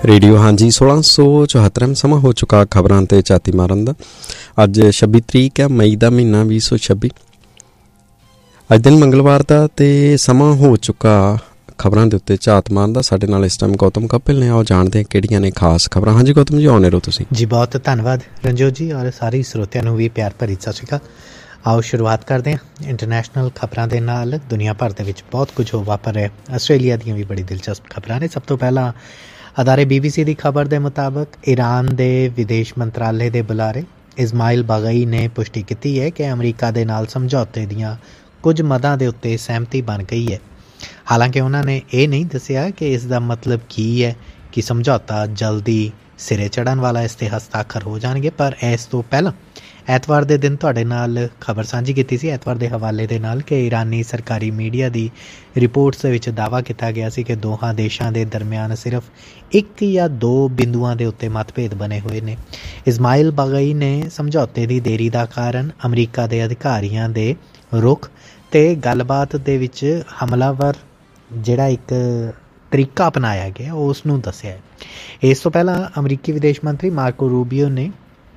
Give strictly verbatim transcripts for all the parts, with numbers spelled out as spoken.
Radio हाँ जी सोलह सौ चौहत्तर समा हो चुका खबरां ते झाती मारन दा। अज छब्बी तरीक है मई का महीना भी सौ छब्बी। अज दिन मंगलवार का ते समा हो चुका खबरां दे उत्ते झात मारन दा। साडे नाल इस टाइम गौतम कपिल ने, आओ जानते हैं किहड़ियां ने खास खबरां। हाँ जी गौतम जी, आने रहो तुसीं जी। बहुत धन्यवाद रंजोत जी और सारी ਸਰੋਤਿਆਂ ਨੂੰ ਵੀ ਪਿਆਰ ਭਰੀ ਸਤਿ ਸ਼੍ਰੀ ਅਕਾਲ। ਆਓ ਸ਼ੁਰੂਆਤ ਕਰਦੇ ਹਾਂ ਇੰਟਰਨੈਸ਼ਨਲ ਖਬਰਾਂ ਦੇ ਨਾਲ। ਦੁਨੀਆ ਭਰ ਦੇ ਵਿੱਚ ਬਹੁਤ ਕੁਝ ਹੋ ਵਾਪਰ ਰਿਹਾ। ਆਸਟ੍ਰੇਲੀਆ ਦੀਆਂ ਵੀ ਬੜੀ ਦਿਲਚਸਪ ਖਬਰਾਂ ਨੇ। ਸਭ ਤੋਂ ਪਹਿਲਾਂ ਅਦਾਰੇ ਬੀ ਬੀ ਸੀ ਦੀ ਖਬਰ ਦੇ ਮੁਤਾਬਕ ਈਰਾਨ ਦੇ ਵਿਦੇਸ਼ ਮੰਤਰਾਲੇ ਦੇ ਬੁਲਾਰੇ ਇਸਮਾਇਲ ਬਾਗਈ ਨੇ ਪੁਸ਼ਟੀ ਕੀਤੀ ਹੈ ਕਿ ਅਮਰੀਕਾ ਦੇ ਨਾਲ ਸਮਝੌਤੇ ਦੀਆਂ ਕੁਝ ਮਦਾਂ ਦੇ ਉੱਤੇ ਸਹਿਮਤੀ ਬਣ ਗਈ ਹੈ। ਹਾਲਾਂਕਿ ਉਹਨਾਂ ਨੇ ਇਹ ਨਹੀਂ ਦੱਸਿਆ ਕਿ ਇਸ ਦਾ ਮਤਲਬ ਕੀ ਹੈ ਕਿ ਸਮਝੌਤਾ ਜਲਦੀ ਸਿਰੇ ਚੜ੍ਹਨ ਵਾਲਾ, ਇਸ 'ਤੇ ਹਸਤਾਖਰ ਹੋ ਜਾਣਗੇ। ਪਰ ਇਸ ਤੋਂ ਪਹਿਲਾਂ ਐਤਵਾਰ ਦੇ ਦਿਨ ਤੁਹਾਡੇ ਨਾਲ ਖਬਰ ਸਾਂਝੀ ਕੀਤੀ ਸੀ ਐਤਵਾਰ ਦੇ ਹਵਾਲੇ ਦੇ ਨਾਲ ਕਿ ਇਰਾਨੀ ਸਰਕਾਰੀ ਮੀਡੀਆ ਦੀ ਰਿਪੋਰਟਸ ਦੇ ਵਿੱਚ ਦਾਅਵਾ ਕੀਤਾ ਗਿਆ ਸੀ ਕਿ ਦੋਹਾਂ ਦੇਸ਼ਾਂ ਦੇ ਦਰਮਿਆਨ ਸਿਰਫ ਇੱਕ ਜਾਂ ਦੋ ਬਿੰਦੂਆਂ ਦੇ ਉੱਤੇ ਮਤਭੇਦ ਬਣੇ ਹੋਏ ਨੇ। ਇਸਮਾਇਲ ਬਾਗਈ ਨੇ ਸਮਝੌਤੇ ਦੀ ਦੇਰੀ ਦਾ ਕਾਰਨ ਅਮਰੀਕਾ ਦੇ ਅਧਿਕਾਰੀਆਂ ਦੇ ਰੁਖ ਅਤੇ ਗੱਲਬਾਤ ਦੇ ਵਿੱਚ ਹਮਲਾਵਰ ਜਿਹੜਾ ਇੱਕ ਤਰੀਕਾ ਅਪਣਾਇਆ ਗਿਆ ਉਸ ਨੂੰ ਦੱਸਿਆ ਹੈ। ਇਸ ਤੋਂ ਪਹਿਲਾਂ ਅਮਰੀਕੀ ਵਿਦੇਸ਼ ਮੰਤਰੀ ਮਾਰਕੋ ਰੂਬੀਓ ਨੇ,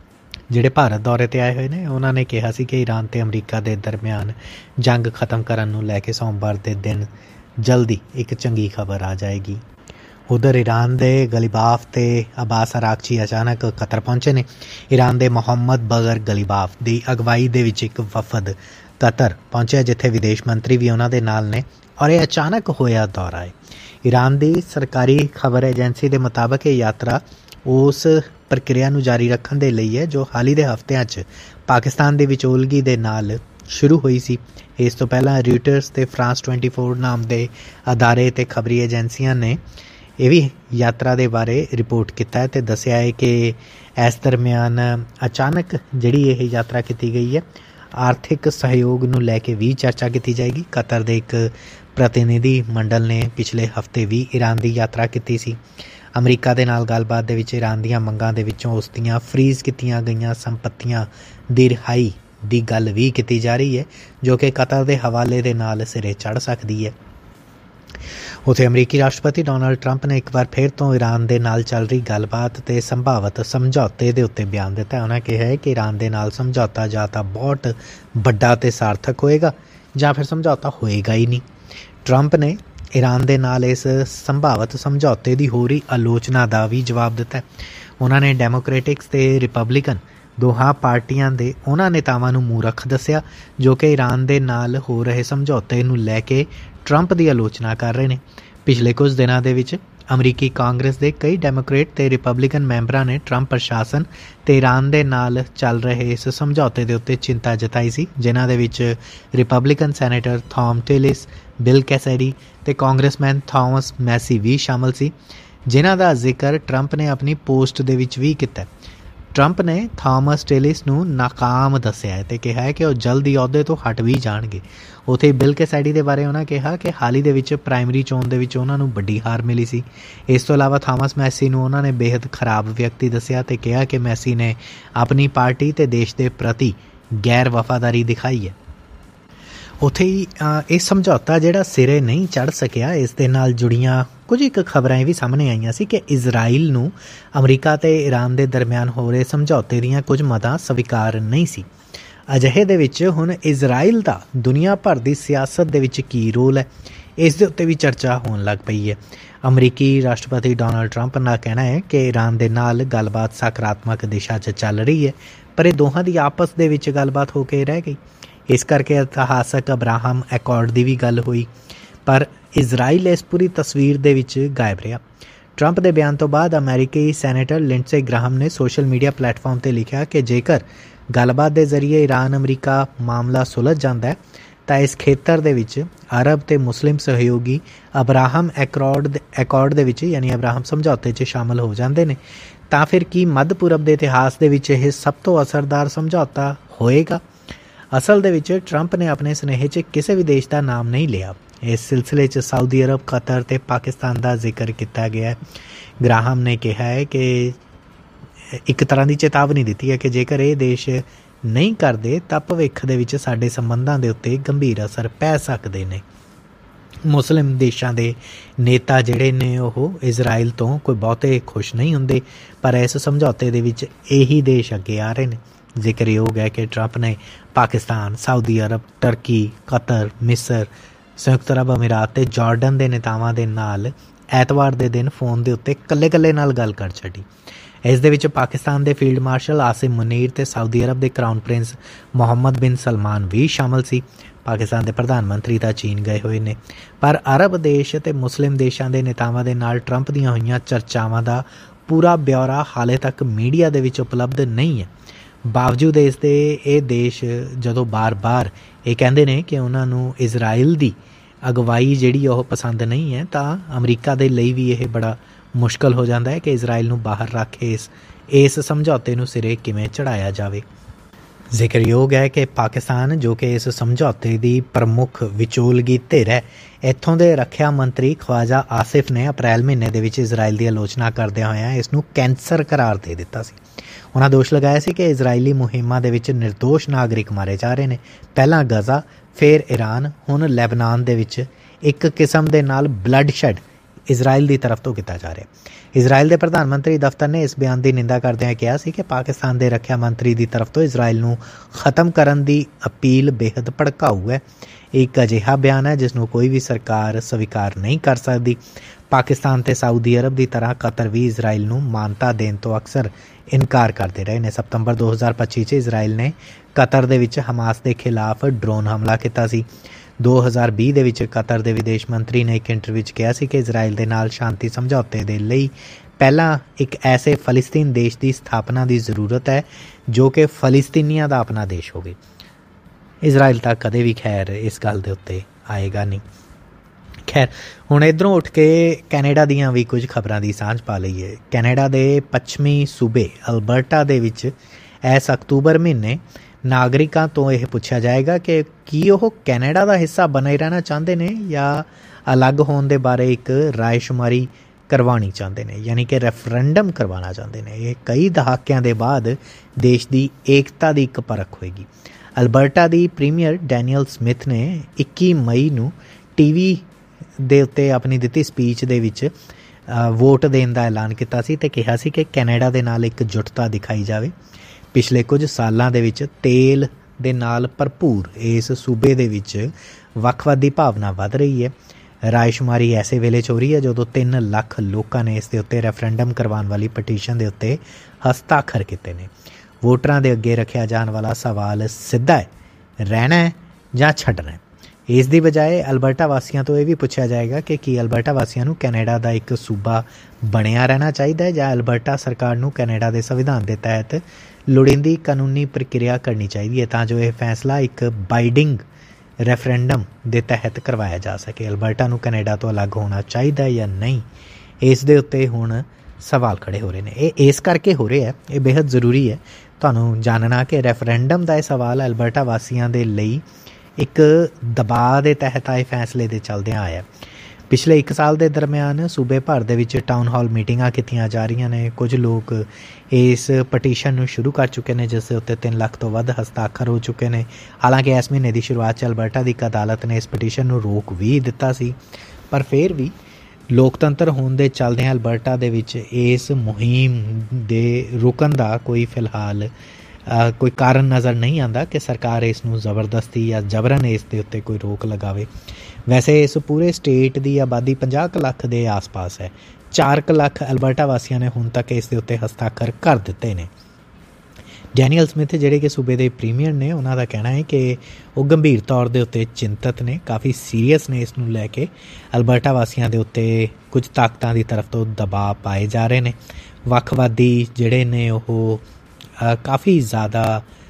ਜਿਹੜੇ ਭਾਰਤ ਦੌਰੇ 'ਤੇ ਆਏ ਹੋਏ ਨੇ, ਉਹਨਾਂ ਨੇ ਕਿਹਾ ਸੀ ਕਿ ਈਰਾਨ ਅਤੇ ਅਮਰੀਕਾ ਦੇ ਦਰਮਿਆਨ ਜੰਗ ਖਤਮ ਕਰਨ ਨੂੰ ਲੈ ਕੇ ਸੋਮਵਾਰ ਦੇ ਦਿਨ ਜਲਦੀ ਇੱਕ ਚੰਗੀ ਖਬਰ ਆ ਜਾਏਗੀ। ਉਧਰ ਈਰਾਨ ਦੇ ਗਲੀਬਾਫ ਅਤੇ ਅਬਾਸ ਅਰਾਕਚੀ ਅਚਾਨਕ ਕਤਰ ਪਹੁੰਚੇ ਨੇ। ਈਰਾਨ ਦੇ ਮੁਹੰਮਦ ਬਗਰ ਗਲੀਬਾਫ ਦੀ ਅਗਵਾਈ ਦੇ ਵਿੱਚ ਇੱਕ ਵਫਦ ਕਤਰ ਪਹੁੰਚਿਆ, ਜਿੱਥੇ ਵਿਦੇਸ਼ ਮੰਤਰੀ ਵੀ ਉਹਨਾਂ ਦੇ ਨਾਲ ਨੇ, ਔਰ ਇਹ ਅਚਾਨਕ ਹੋਇਆ ਦੌਰਾ ਹੈ। ਈਰਾਨ ਦੀ ਸਰਕਾਰੀ ਖਬਰ ਏਜੰਸੀ ਦੇ ਮੁਤਾਬਕ ਇਹ ਯਾਤਰਾ ਉਸ ਪ੍ਰਕਿਰਿਆ ਨੂੰ ਜਾਰੀ ਰੱਖਣ ਦੇ ਲਈ ਹੈ ਜੋ ਹਾਲ ਹੀ ਦੇ ਹਫ਼ਤਿਆਂ 'ਚ ਪਾਕਿਸਤਾਨ ਦੀ ਵਿਚੋਲਗੀ ਦੇ ਨਾਲ ਸ਼ੁਰੂ ਹੋਈ ਸੀ। ਇਸ ਤੋਂ ਪਹਿਲਾਂ ਰਿਊਟਰਸ ਅਤੇ ਫਰਾਂਸ ਟਵੈਂਟੀ ਫੋਰ ਨਾਮ ਦੇ ਅਦਾਰੇ ਅਤੇ ਖਬਰੀ ਏਜੰਸੀਆਂ ਨੇ ਇਹ ਵੀ ਯਾਤਰਾ ਦੇ ਬਾਰੇ ਰਿਪੋਰਟ ਕੀਤਾ ਹੈ ਅਤੇ ਦੱਸਿਆ ਹੈ ਕਿ ਇਸ ਦਰਮਿਆਨ ਅਚਾਨਕ ਜਿਹੜੀ ਇਹ ਯਾਤਰਾ ਕੀਤੀ ਗਈ ਹੈ। ਆਰਥਿਕ ਸਹਿਯੋਗ ਨੂੰ ਲੈ ਕੇ ਵੀ ਚਰਚਾ ਕੀਤੀ ਜਾਏਗੀ। ਕਤਰ ਦੇ ਇੱਕ ਪ੍ਰਤੀਨਿਧੀ ਮੰਡਲ ਨੇ ਪਿਛਲੇ ਹਫ਼ਤੇ ਵੀ ਈਰਾਨ ਦੀ ਯਾਤਰਾ ਕੀਤੀ ਸੀ। ਅਮਰੀਕਾ ਦੇ ਨਾਲ ਗੱਲਬਾਤ ਦੇ ਵਿੱਚ ਈਰਾਨ ਦੀਆਂ ਮੰਗਾਂ ਦੇ ਵਿੱਚੋਂ ਉਸ ਦੀਆਂ ਫਰੀਜ਼ ਕੀਤੀਆਂ ਗਈਆਂ ਸੰਪੱਤੀਆਂ ਦੀ ਰਿਹਾਈ ਦੀ ਗੱਲ ਵੀ ਕੀਤੀ ਜਾ ਰਹੀ ਹੈ, ਜੋ ਕਿ ਕਤਰ ਦੇ ਹਵਾਲੇ ਦੇ ਨਾਲ ਸਿਰੇ ਚੜ੍ਹ ਸਕਦੀ ਹੈ। ਉੱਥੇ ਅਮਰੀਕੀ ਰਾਸ਼ਟਰਪਤੀ ਡੋਨਾਲਡ ਟਰੰਪ ਨੇ ਇੱਕ ਵਾਰ ਫਿਰ ਤੋਂ ਈਰਾਨ ਦੇ ਨਾਲ ਚੱਲ ਰਹੀ ਗੱਲਬਾਤ ਅਤੇ ਸੰਭਾਵਤ ਸਮਝੌਤੇ ਦੇ ਉੱਤੇ ਬਿਆਨ ਦਿੱਤਾ। ਉਹਨਾਂ ਕਿਹਾ ਹੈ ਕਿ ਈਰਾਨ ਦੇ ਨਾਲ ਸਮਝੌਤਾ ਜਾਂ ਤਾਂ ਬਹੁਤ ਵੱਡਾ ਅਤੇ ਸਾਰਥਕ ਹੋਏਗਾ ਜਾਂ ਫਿਰ ਸਮਝੌਤਾ ਹੋਏਗਾ ਹੀ ਨਹੀਂ। ਟਰੰਪ ਨੇ ਈਰਾਨ ਦੇ ਨਾਲ ਇਸ ਸੰਭਾਵਤ ਸਮਝੌਤੇ ਦੀ ਹੋ ਰਹੀ ਆਲੋਚਨਾ ਦਾ ਵੀ ਜਵਾਬ ਦਿੱਤਾ। ਉਹਨਾਂ ਨੇ ਡੈਮੋਕ੍ਰੈਟਿਕਸ ਅਤੇ ਰਿਪਬਲਿਕਨ ਦੋਹਾਂ ਪਾਰਟੀਆਂ ਦੇ ਉਹਨਾਂ ਨੇਤਾਵਾਂ ਨੂੰ ਮੂਰਖ ਦੱਸਿਆ ਜੋ ਕਿ ਈਰਾਨ ਦੇ ਨਾਲ ਹੋ ਰਹੇ ਸਮਝੌਤੇ ਨੂੰ ਲੈ ਕੇ ਟਰੰਪ ਦੀ ਆਲੋਚਨਾ ਕਰ ਰਹੇ ਨੇ। ਪਿਛਲੇ ਕੁਝ ਦਿਨਾਂ ਦੇ ਵਿੱਚ ਅਮਰੀਕੀ ਕਾਂਗਰਸ ਦੇ ਕਈ ਡੈਮੋਕ੍ਰੇਟ ਅਤੇ ਰਿਪਬਲਿਕਨ ਮੈਂਬਰਾਂ ਨੇ ਟਰੰਪ ਪ੍ਰਸ਼ਾਸਨ ਅਤੇ ਈਰਾਨ ਦੇ ਨਾਲ ਚੱਲ ਰਹੇ ਇਸ ਸਮਝੌਤੇ ਦੇ ਉੱਤੇ ਚਿੰਤਾ ਜਤਾਈ ਸੀ, ਜਿਨ੍ਹਾਂ ਦੇ ਵਿੱਚ ਰਿਪਬਲਿਕਨ ਸੈਨੇਟਰ ਥੌਮ ਟਿਲਿਸ, ਬਿਲ ਕੈਸੈਡੀ ਅਤੇ ਕਾਂਗਰਸਮੈਨ ਥਾਮਸ ਮੈਸੀ ਵੀ ਸ਼ਾਮਲ ਸੀ, ਜਿਨ੍ਹਾਂ ਦਾ ਜ਼ਿਕਰ ਟਰੰਪ ਨੇ ਆਪਣੀ ਪੋਸਟ ਦੇ ਵਿੱਚ ਵੀ ਕੀਤਾ। ਟਰੰਪ ਨੇ ਥਾਮਸ ਟਿਲਿਸ ਨੂੰ ਨਾਕਾਮ ਦੱਸਿਆ ਹੈ ਅਤੇ ਕਿਹਾ ਹੈ ਕਿ ਉਹ ਜਲਦ ਹੀ ਅਹੁਦੇ ਤੋਂ ਹਟ ਵੀ ਜਾਣਗੇ। ਉੱਥੇ ਬਿਲ ਕੈਸੈਡੀ ਦੇ ਬਾਰੇ ਉਹਨਾਂ ਕਿਹਾ ਕਿ ਹਾਲ ਹੀ ਦੇ ਵਿੱਚ ਪ੍ਰਾਇਮਰੀ ਚੋਣ ਦੇ ਵਿੱਚ ਉਹਨਾਂ ਨੂੰ ਵੱਡੀ ਹਾਰ ਮਿਲੀ ਸੀ। ਇਸ ਤੋਂ ਇਲਾਵਾ ਥਾਮਸ ਮੈਸੀ ਨੂੰ ਉਹਨਾਂ ਨੇ ਬੇਹੱਦ ਖਰਾਬ ਵਿਅਕਤੀ ਦੱਸਿਆ ਅਤੇ ਕਿਹਾ ਕਿ ਮੈਸੀ ਨੇ ਆਪਣੀ ਪਾਰਟੀ ਅਤੇ ਦੇਸ਼ ਦੇ ਪ੍ਰਤੀ ਗੈਰ ਵਫਾਦਾਰੀ ਦਿਖਾਈ ਹੈ। ਉੱਥੇ ਹੀ ਇਹ ਸਮਝੌਤਾ ਜਿਹੜਾ ਸਿਰੇ ਨਹੀਂ ਚੜ੍ਹ ਸਕਿਆ, ਇਸ ਦੇ ਨਾਲ ਜੁੜੀਆਂ ਕੁਝ ਇੱਕ ਖਬਰਾਂ ਇਹ ਵੀ ਸਾਹਮਣੇ ਆਈਆਂ ਸੀ ਕਿ ਇਜ਼ਰਾਈਲ ਨੂੰ ਅਮਰੀਕਾ ਅਤੇ ਈਰਾਨ ਦੇ ਦਰਮਿਆਨ ਹੋ ਰਹੇ ਸਮਝੌਤੇ ਦੀਆਂ ਕੁਝ ਮਦਾਂ ਸਵੀਕਾਰ ਨਹੀਂ ਸੀ। ਅਜਿਹੇ ਦੇ ਵਿੱਚ ਹੁਣ ਇਜ਼ਰਾਈਲ ਦਾ ਦੁਨੀਆ ਭਰ ਦੀ ਸਿਆਸਤ ਦੇ ਵਿੱਚ ਕੀ ਰੋਲ ਹੈ, ਇਸ ਦੇ ਉੱਤੇ ਵੀ ਚਰਚਾ ਹੋਣ ਲੱਗ ਪਈ ਹੈ। ਅਮਰੀਕੀ ਰਾਸ਼ਟਰਪਤੀ ਡੋਨਾਲਡ ਟਰੰਪ ਦਾ ਕਹਿਣਾ ਹੈ ਕਿ ਈਰਾਨ ਦੇ ਨਾਲ ਗੱਲਬਾਤ ਸਕਾਰਾਤਮਕ ਦਿਸ਼ਾ 'ਚ ਚੱਲ ਰਹੀ ਹੈ, ਪਰ ਇਹ ਦੋਹਾਂ ਦੀ ਆਪਸ ਦੇ ਵਿੱਚ ਗੱਲਬਾਤ ਹੋ ਕੇ ਰਹਿ ਗਈ। ਇਸ ਕਰਕੇ ਇਤਿਹਾਸਕ ਅਬਰਾਹਮ ਐਕੋਰਡ ਦੀ ਵੀ ਗੱਲ ਹੋਈ, ਪਰ ਇਜ਼ਰਾਈਲ ਇਸ ਪੂਰੀ ਤਸਵੀਰ ਦੇ ਵਿੱਚ ਗਾਇਬ ਰਿਹਾ। ਟਰੰਪ ਦੇ ਬਿਆਨ ਤੋਂ ਬਾਅਦ ਅਮਰੀਕੀ ਸੈਨੇਟਰ ਲਿੰਡਸੇ ਗ੍ਰਾਹਮ ਨੇ ਸੋਸ਼ਲ ਮੀਡੀਆ ਪਲੇਟਫਾਰਮ 'ਤੇ ਲਿਖਿਆ ਕਿ ਜੇਕਰ ਗੱਲਬਾਤ ਦੇ ਜ਼ਰੀਏ ਈਰਾਨ ਅਮਰੀਕਾ ਮਾਮਲਾ ਸੁਲਝ ਜਾਂਦਾ ਹੈ ਤਾਂ ਇਸ ਖੇਤਰ ਦੇ ਵਿੱਚ ਅਰਬ ਅਤੇ ਮੁਸਲਿਮ ਸਹਿਯੋਗੀ ਅਬਰਾਹਮ ਐਕੋਰਡ ਐਕੋਰਡ ਦੇ ਵਿੱਚ ਯਾਨੀ ਅਬਰਾਹਮ ਸਮਝੌਤੇ 'ਚ ਸ਼ਾਮਲ ਹੋ ਜਾਂਦੇ ਨੇ, ਤਾਂ ਫਿਰ ਕੀ ਮੱਧ ਪੂਰਬ ਦੇ ਇਤਿਹਾਸ ਦੇ ਵਿੱਚ ਇਹ ਸਭ ਤੋਂ ਅਸਰਦਾਰ ਸਮਝੌਤਾ ਹੋਏਗਾ। ਅਸਲ ਦੇ ਵਿੱਚ ਟਰੰਪ ਨੇ ਆਪਣੇ ਸੁਨੇਹੇ 'ਚ ਕਿਸੇ ਵੀ ਦੇਸ਼ ਦਾ ਨਾਮ ਨਹੀਂ ਲਿਆ। ਇਸ ਸਿਲਸਿਲੇ 'ਚ ਸਾਊਦੀ ਅਰਬ, ਕਤਰ ਅਤੇ ਪਾਕਿਸਤਾਨ ਦਾ ਜ਼ਿਕਰ ਕੀਤਾ ਗਿਆ। ਗ੍ਰਾਹਮ ਨੇ ਕਿਹਾ ਹੈ ਕਿ ਇੱਕ ਤਰ੍ਹਾਂ ਦੀ ਚੇਤਾਵਨੀ ਦਿੱਤੀ ਹੈ ਕਿ ਜੇਕਰ ਇਹ ਦੇਸ਼ ਨਹੀਂ ਕਰਦੇ ਤਾਂ ਭਵਿੱਖ ਦੇ ਵਿੱਚ ਸਾਡੇ ਸੰਬੰਧਾਂ ਦੇ ਉੱਤੇ ਗੰਭੀਰ ਅਸਰ ਪੈ ਸਕਦੇ ਨੇ। ਮੁਸਲਿਮ ਦੇਸ਼ਾਂ ਦੇ ਨੇਤਾ ਜਿਹੜੇ ਨੇ ਉਹ ਇਜ਼ਰਾਈਲ ਤੋਂ ਕੋਈ ਬਹੁਤੇ ਖੁਸ਼ ਨਹੀਂ ਹੁੰਦੇ, ਪਰ ਇਸ ਸਮਝੌਤੇ ਦੇ ਵਿੱਚ ਇਹੀ ਦੇਸ਼ ਅੱਗੇ ਆ ਰਹੇ ਨੇ। ਜ਼ਿਕਰਯੋਗ ਹੈ ਕਿ ਟਰੰਪ ਨੇ Pakistan, Saudi Arab, turkey, Qatar, ਮਿਸਰ, ਸੰਯੁਕਤ ਅਰਬ ਅਮੀਰਾਤ ਅਤੇ ਜਾਰਡਨ ਦੇ ਨੇਤਾਵਾਂ ਦੇ ਨਾਲ ਐਤਵਾਰ ਦੇ ਦਿਨ ਫੋਨ ਦੇ ਉੱਤੇ ਇਕੱਲੇ ਇਕੱਲੇ ਨਾਲ ਗੱਲ ਕਰ ਛੱਡੀ। ਇਸ ਦੇ ਵਿੱਚ ਪਾਕਿਸਤਾਨ ਦੇ ਫੀਲਡ ਮਾਰਸ਼ਲ ਆਸਿਮ ਮੁਨੀਰ ਅਤੇ ਸਾਊਦੀ ਅਰਬ ਦੇ ਕਰਾਊਨ ਪ੍ਰਿੰਸ ਮੁਹੰਮਦ ਬਿਨ ਸਲਮਾਨ ਵੀ ਸ਼ਾਮਲ ਸੀ। ਪਾਕਿਸਤਾਨ ਦੇ ਪ੍ਰਧਾਨ ਮੰਤਰੀ ਤਾਂ ਚੀਨ ਗਏ ਹੋਏ ਨੇ, ਪਰ ਅਰਬ ਦੇਸ਼ ਅਤੇ ਮੁਸਲਿਮ ਦੇਸ਼ਾਂ ਦੇ ਨੇਤਾਵਾਂ ਦੇ ਨਾਲ ਟਰੰਪ ਦੀਆਂ ਹੋਈਆਂ ਚਰਚਾਵਾਂ ਦਾ ਪੂਰਾ ਬਿਊਰਾ ਹਾਲੇ ਤੱਕ ਮੀਡੀਆ ਦੇ ਵਿੱਚ ਉਪਲਬਧ ਨਹੀਂ ਹੈ। ਬਾਵਜੂਦ ਇਸ ਦੇ ਇਹ ਦੇਸ਼ ਜਦੋਂ ਬਾਰ-ਬਾਰ ਇਹ ਕਹਿੰਦੇ ਨੇ ਕਿ ਉਹਨਾਂ ਨੂੰ ਇਜ਼ਰਾਈਲ ਦੀ ਅਗਵਾਈ ਜਿਹੜੀ ਉਹ ਪਸੰਦ ਨਹੀਂ ਹੈ, ਤਾਂ ਅਮਰੀਕਾ ਦੇ ਲਈ ਵੀ ਇਹ ਬੜਾ ਮੁਸ਼ਕਲ ਹੋ ਜਾਂਦਾ ਹੈ ਕਿ ਇਜ਼ਰਾਈਲ ਨੂੰ ਬਾਹਰ ਰੱਖ ਕੇ ਇਸ ਇਸ ਸਮਝੌਤੇ ਨੂੰ ਸਿਰੇ ਕਿਵੇਂ ਚੜ੍ਹਾਇਆ ਜਾਵੇ। ਜ਼ਿਕਰਯੋਗ ਹੈ ਕਿ ਪਾਕਿਸਤਾਨ, ਜੋ ਕਿ ਇਸ ਸਮਝੌਤੇ ਦੀ ਪ੍ਰਮੁੱਖ ਵਿਚੋਲਗੀ ਧਿਰ ਹੈ, ਇੱਥੋਂ ਦੇ ਰੱਖਿਆ ਮੰਤਰੀ ਖਵਾਜਾ ਆਸਿਫ ਨੇ ਅਪ੍ਰੈਲ ਮਹੀਨੇ ਦੇ ਵਿੱਚ ਇਜ਼ਰਾਈਲ ਦੀ ਆਲੋਚਨਾ ਕਰਦਿਆਂ ਹੋਇਆਂ ਇਸ ਨੂੰ ਕੈਂਸਰ ਕਰਾਰ ਦੇ ਦਿੱਤਾ ਸੀ। ਉਹਨਾਂ ਦੋਸ਼ ਲਗਾਇਆ ਸੀ ਕਿ ਇਜ਼ਰਾਈਲੀ ਮੁਹਿੰਮਾਂ ਦੇ ਵਿੱਚ ਨਿਰਦੋਸ਼ ਨਾਗਰਿਕ ਮਾਰੇ ਜਾ ਰਹੇ ਨੇ। ਪਹਿਲਾਂ ਗਜ਼ਾ, ਫਿਰ ਈਰਾਨ, ਹੁਣ ਲੈਬਨਾਨ ਦੇ ਵਿੱਚ ਇੱਕ ਕਿਸਮ ਦੇ ਨਾਲ ਬਲੱਡ ਸ਼ੈਡ ਇਜ਼ਰਾਈਲ ਦੀ ਤਰਫ ਤੋਂ ਕੀਤਾ ਜਾ ਰਿਹਾ। ਇਜ਼ਰਾਈਲ ਦੇ ਪ੍ਰਧਾਨ ਮੰਤਰੀ ਦਫ਼ਤਰ ਨੇ ਇਸ ਬਿਆਨ ਦੀ ਨਿੰਦਾ ਕਰਦਿਆਂ ਕਿਹਾ ਸੀ ਕਿ ਪਾਕਿਸਤਾਨ ਦੇ ਰੱਖਿਆ ਮੰਤਰੀ ਦੀ ਤਰਫ ਤੋਂ ਇਜ਼ਰਾਈਲ ਨੂੰ ਖਤਮ ਕਰਨ ਦੀ ਅਪੀਲ ਬੇਹੱਦ ਭੜਕਾਊ ਹੈ। ਇੱਕ ਅਜਿਹਾ ਬਿਆਨ ਹੈ ਜਿਸ ਨੂੰ ਕੋਈ ਵੀ ਸਰਕਾਰ ਸਵੀਕਾਰ ਨਹੀਂ ਕਰ ਸਕਦੀ। ਪਾਕਿਸਤਾਨ ਅਤੇ ਸਾਊਦੀ ਅਰਬ ਦੀ ਤਰ੍ਹਾਂ ਕਤਰ ਵੀ ਇਜ਼ਰਾਈਲ ਨੂੰ ਮਾਨਤਾ ਦੇਣ ਤੋਂ ਅਕਸਰ ਇਨਕਾਰ ਕਰਦੇ ਰਹੇ ਨੇ। ਸਤੰਬਰ ਦੋ ਹਜ਼ਾਰ ਪੱਚੀ 'ਚ ਇਜ਼ਰਾਈਲ ਨੇ ਕਤਰ ਦੇ ਵਿੱਚ ਹਮਾਸ ਦੇ ਖਿਲਾਫ ਡਰੋਨ ਹਮਲਾ ਕੀਤਾ ਸੀ। ਦੋ ਹਜ਼ਾਰ ਵੀਹ ਦੇ ਵਿੱਚ ਕਤਰ ਦੇ ਵਿਦੇਸ਼ ਮੰਤਰੀ ਨੇ ਇੱਕ ਇੰਟਰਵਿਊ ਵਿੱਚ ਕਿਹਾ ਸੀ ਕਿ ਇਜ਼ਰਾਈਲ ਦੇ ਨਾਲ ਸ਼ਾਂਤੀ ਸਮਝੌਤੇ ਦੇ ਲਈ ਪਹਿਲਾਂ ਇੱਕ ਐਸੇ ਫਲਸਤੀਨ ਦੇਸ਼ ਦੀ ਸਥਾਪਨਾ ਦੀ ਜ਼ਰੂਰਤ ਹੈ ਜੋ ਕਿ ਫਲਸਤੀਨੀਆਂ ਦਾ ਆਪਣਾ ਦੇਸ਼ ਹੋਵੇ। ਇਜ਼ਰਾਈਲ ਤਾਂ ਕਦੇ ਵੀ ਖੈਰ ਇਸ ਗੱਲ ਦੇ ਉੱਤੇ ਆਏਗਾ ਨਹੀਂ। ਖੈਰ, ਹੁਣ ਇੱਧਰੋਂ ਉੱਠ ਕੇ ਕੈਨੇਡਾ ਦੀਆਂ ਵੀ ਕੁਝ ਖਬਰਾਂ ਦੀ ਸਾਂਝ ਪਾ ਲਈਏ। ਕੈਨੇਡਾ ਦੇ ਪੱਛਮੀ ਸੂਬੇ ਅਲਬਰਟਾ ਦੇ ਵਿੱਚ ਇਸ ਅਕਤੂਬਰ ਮਹੀਨੇ ਨਾਗਰਿਕਾਂ ਤੋਂ ਇਹ ਪੁੱਛਿਆ ਜਾਏਗਾ ਕਿ ਕੀ ਉਹ ਕੈਨੇਡਾ ਦਾ ਹਿੱਸਾ ਬਣੇ ਰਹਿਣਾ ਚਾਹੁੰਦੇ ਨੇ ਜਾਂ ਅਲੱਗ ਹੋਣ ਦੇ ਬਾਰੇ ਇੱਕ ਰਾਏਸ਼ੁਮਾਰੀ ਕਰਵਾਉਣੀ ਚਾਹੁੰਦੇ ਨੇ, ਯਾਨੀ ਕਿ ਰੈਫਰੈਂਡਮ ਕਰਵਾਉਣਾ ਚਾਹੁੰਦੇ ਨੇ। ਇਹ ਕਈ ਦਹਾਕਿਆਂ ਦੇ ਬਾਅਦ ਦੇਸ਼ ਦੀ ਏਕਤਾ ਦੀ ਇੱਕ ਪਰਖ ਹੋਏਗੀ। ਅਲਬਰਟਾ ਦੀ ਪ੍ਰੀਮੀਅਰ ਡੈਨੀਅਲ ਸਮਿਥ ਨੇ ਇੱਕੀ ਮਈ ਨੂੰ ਟੀ ਵੀ ਦੇ ਉੱਤੇ ਆਪਣੀ ਦਿੱਤੀ ਸਪੀਚ ਦੇ ਵਿੱਚ ਵੋਟ ਦੇਣ ਦਾ ਐਲਾਨ ਕੀਤਾ ਸੀ ਅਤੇ ਕਿਹਾ ਸੀ ਕਿ ਕੈਨੇਡਾ ਦੇ ਨਾਲ ਇੱਕ ਜੁਟਤਾ ਦਿਖਾਈ ਜਾਵੇ। ਪਿਛਲੇ ਕੁਝ ਸਾਲਾਂ ਦੇ ਵਿੱਚ ਤੇਲ ਦੇ ਨਾਲ ਭਰਪੂਰ ਇਸ ਸੂਬੇ ਦੇ ਵਿੱਚ ਵੱਖਵਾਦੀ ਭਾਵਨਾ ਵੱਧ ਰਹੀ ਹੈ। ਰਾਏਸ਼ੁਮਾਰੀ ਐਸੇ ਵੇਲੇ 'ਚ ਹੋ ਰਹੀ ਹੈ ਜਦੋਂ ਤਿੰਨ ਲੱਖ ਲੋਕਾਂ ਨੇ ਇਸ ਦੇ ਉੱਤੇ ਰੈਫਰੈਂਡਮ ਕਰਵਾਉਣ ਵਾਲੀ ਪਟੀਸ਼ਨ ਦੇ ਉੱਤੇ ਹਸਤਾਖਰ ਕੀਤੇ ਨੇ। ਵੋਟਰਾਂ ਦੇ ਅੱਗੇ ਰੱਖਿਆ ਜਾਣ ਵਾਲਾ ਸਵਾਲ ਸਿੱਧਾ ਹੈ, ਰਹਿਣਾ ਹੈ ਜਾਂ ਛੱਡਣਾ ਹੈ। ਇਸ ਦੀ ਬਜਾਏ ਅਲਬਰਟਾ ਵਾਸੀਆਂ ਤੋਂ ਇਹ ਵੀ ਪੁੱਛਿਆ ਜਾਏਗਾ ਕਿ ਕੀ ਅਲਬਰਟਾ ਵਾਸੀਆਂ ਨੂੰ ਕੈਨੇਡਾ ਦਾ ਇੱਕ ਸੂਬਾ ਬਣਿਆ ਰਹਿਣਾ ਚਾਹੀਦਾ ਹੈ ਜਾਂ ਅਲਬਰਟਾ ਸਰਕਾਰ ਨੂੰ ਕੈਨੇਡਾ ਦੇ ਸੰਵਿਧਾਨ ਦੇ ਤਹਿਤ ਲੋੜੀਂਦੀ ਕਾਨੂੰਨੀ ਪ੍ਰਕਿਰਿਆ ਕਰਨੀ ਚਾਹੀਦੀ ਹੈ ਤਾਂ ਜੋ ਇਹ ਫੈਸਲਾ ਇੱਕ ਬਾਈਡਿੰਗ ਰੈਫਰੈਂਡਮ ਦੇ ਤਹਿਤ ਕਰਵਾਇਆ ਜਾ ਸਕੇ। ਅਲਬਰਟਾ ਨੂੰ ਕੈਨੇਡਾ ਤੋਂ ਅਲੱਗ ਹੋਣਾ ਚਾਹੀਦਾ ਜਾਂ ਨਹੀਂ, ਇਸ ਦੇ ਉੱਤੇ ਹੁਣ ਸਵਾਲ ਖੜੇ ਹੋ ਰਹੇ ਨੇ। ਇਹ ਇਸ ਕਰਕੇ ਹੋ ਰਿਹਾ, ਇਹ ਬੇਹੱਦ ਜ਼ਰੂਰੀ ਹੈ ਤੁਹਾਨੂੰ ਜਾਣਨਾ ਕਿ ਰੈਫਰੈਂਡਮ ਦਾ ਇਹ ਸਵਾਲ ਅਲਬਰਟਾ ਵਾਸੀਆਂ ਦੇ ਲਈ ਇੱਕ ਦਬਾਅ ਦੇ ਤਹਿਤ ਆਏ ਫੈਸਲੇ ਦੇ ਚੱਲਦਿਆਂ ਆਇਆ। ਪਿਛਲੇ ਇੱਕ ਸਾਲ ਦੇ ਦਰਮਿਆਨ ਸੂਬੇ ਭਰ ਦੇ ਵਿੱਚ ਟਾਊਨ ਹਾਲ ਮੀਟਿੰਗਾਂ ਕੀਤੀਆਂ ਜਾ ਰਹੀਆਂ ਨੇ। ਕੁਝ ਲੋਕ ਇਸ ਪਟੀਸ਼ਨ ਨੂੰ ਸ਼ੁਰੂ ਕਰ ਚੁੱਕੇ ਨੇ ਜਿਸ ਦੇ ਉੱਤੇ ਤਿੰਨ ਲੱਖ ਤੋਂ ਵੱਧ ਹਸਤਾਖਰ ਹੋ ਚੁੱਕੇ ਨੇ। ਹਾਲਾਂਕਿ ਇਸ ਮਹੀਨੇ ਦੀ ਸ਼ੁਰੂਆਤ 'ਚ ਅਲਬਰਟਾ ਦੀ ਇੱਕ ਅਦਾਲਤ ਨੇ ਇਸ ਪਟੀਸ਼ਨ ਨੂੰ ਰੋਕ ਵੀ ਦਿੱਤਾ ਸੀ, ਪਰ ਫਿਰ ਵੀ ਲੋਕਤੰਤਰ ਹੋਣ ਦੇ ਚੱਲਦਿਆਂ ਅਲਬਰਟਾ ਦੇ ਵਿੱਚ ਇਸ ਮੁਹਿੰਮ ਦੇ ਰੁਕਣ ਦਾ ਕੋਈ ਫਿਲਹਾਲ ਕੋਈ ਕਾਰਨ ਨਜ਼ਰ ਨਹੀਂ ਆਉਂਦਾ ਕਿ ਸਰਕਾਰ ਇਸ ਨੂੰ ਜ਼ਬਰਦਸਤੀ ਜਾਂ ਜਬਰਨ ਇਸ ਦੇ ਉੱਤੇ ਕੋਈ ਰੋਕ ਲਗਾਵੇ। ਵੈਸੇ ਇਸ ਪੂਰੇ ਸਟੇਟ ਦੀ ਆਬਾਦੀ ਪੰਜਾਹ ਕੁ ਲੱਖ ਦੇ ਆਸ-ਪਾਸ ਹੈ। ਚਾਰ ਕੁ ਲੱਖ ਅਲਬਰਟਾ ਵਾਸੀਆਂ ਨੇ ਹੁਣ ਤੱਕ ਇਸ ਦੇ ਉੱਤੇ ਹਸਤਾਖਰ ਕਰ ਦਿੱਤੇ ਨੇ। ਡੈਨੀਅਲ ਸਮਿਥ ਜਿਹੜੇ ਕਿ ਸੂਬੇ ਦੇ ਪ੍ਰੀਮੀਅਰ ਨੇ, ਉਹਨਾਂ ਦਾ ਕਹਿਣਾ ਹੈ ਕਿ ਉਹ ਗੰਭੀਰ ਤੌਰ ਦੇ ਉੱਤੇ ਚਿੰਤਤ ਨੇ, ਕਾਫੀ ਸੀਰੀਅਸ ਨੇ ਇਸ ਨੂੰ ਲੈ ਕੇ। ਅਲਬਰਟਾ ਵਾਸੀਆਂ ਦੇ ਉੱਤੇ ਕੁਝ ਤਾਕਤਾਂ ਦੀ ਤਰਫ ਤੋਂ ਦਬਾਅ ਪਾਏ ਜਾ ਰਹੇ ਨੇ। ਵੱਖਵਾਦੀ ਜਿਹੜੇ ਨੇ ਉਹ ਕਾਫੀ ਜ਼ਿਆਦਾ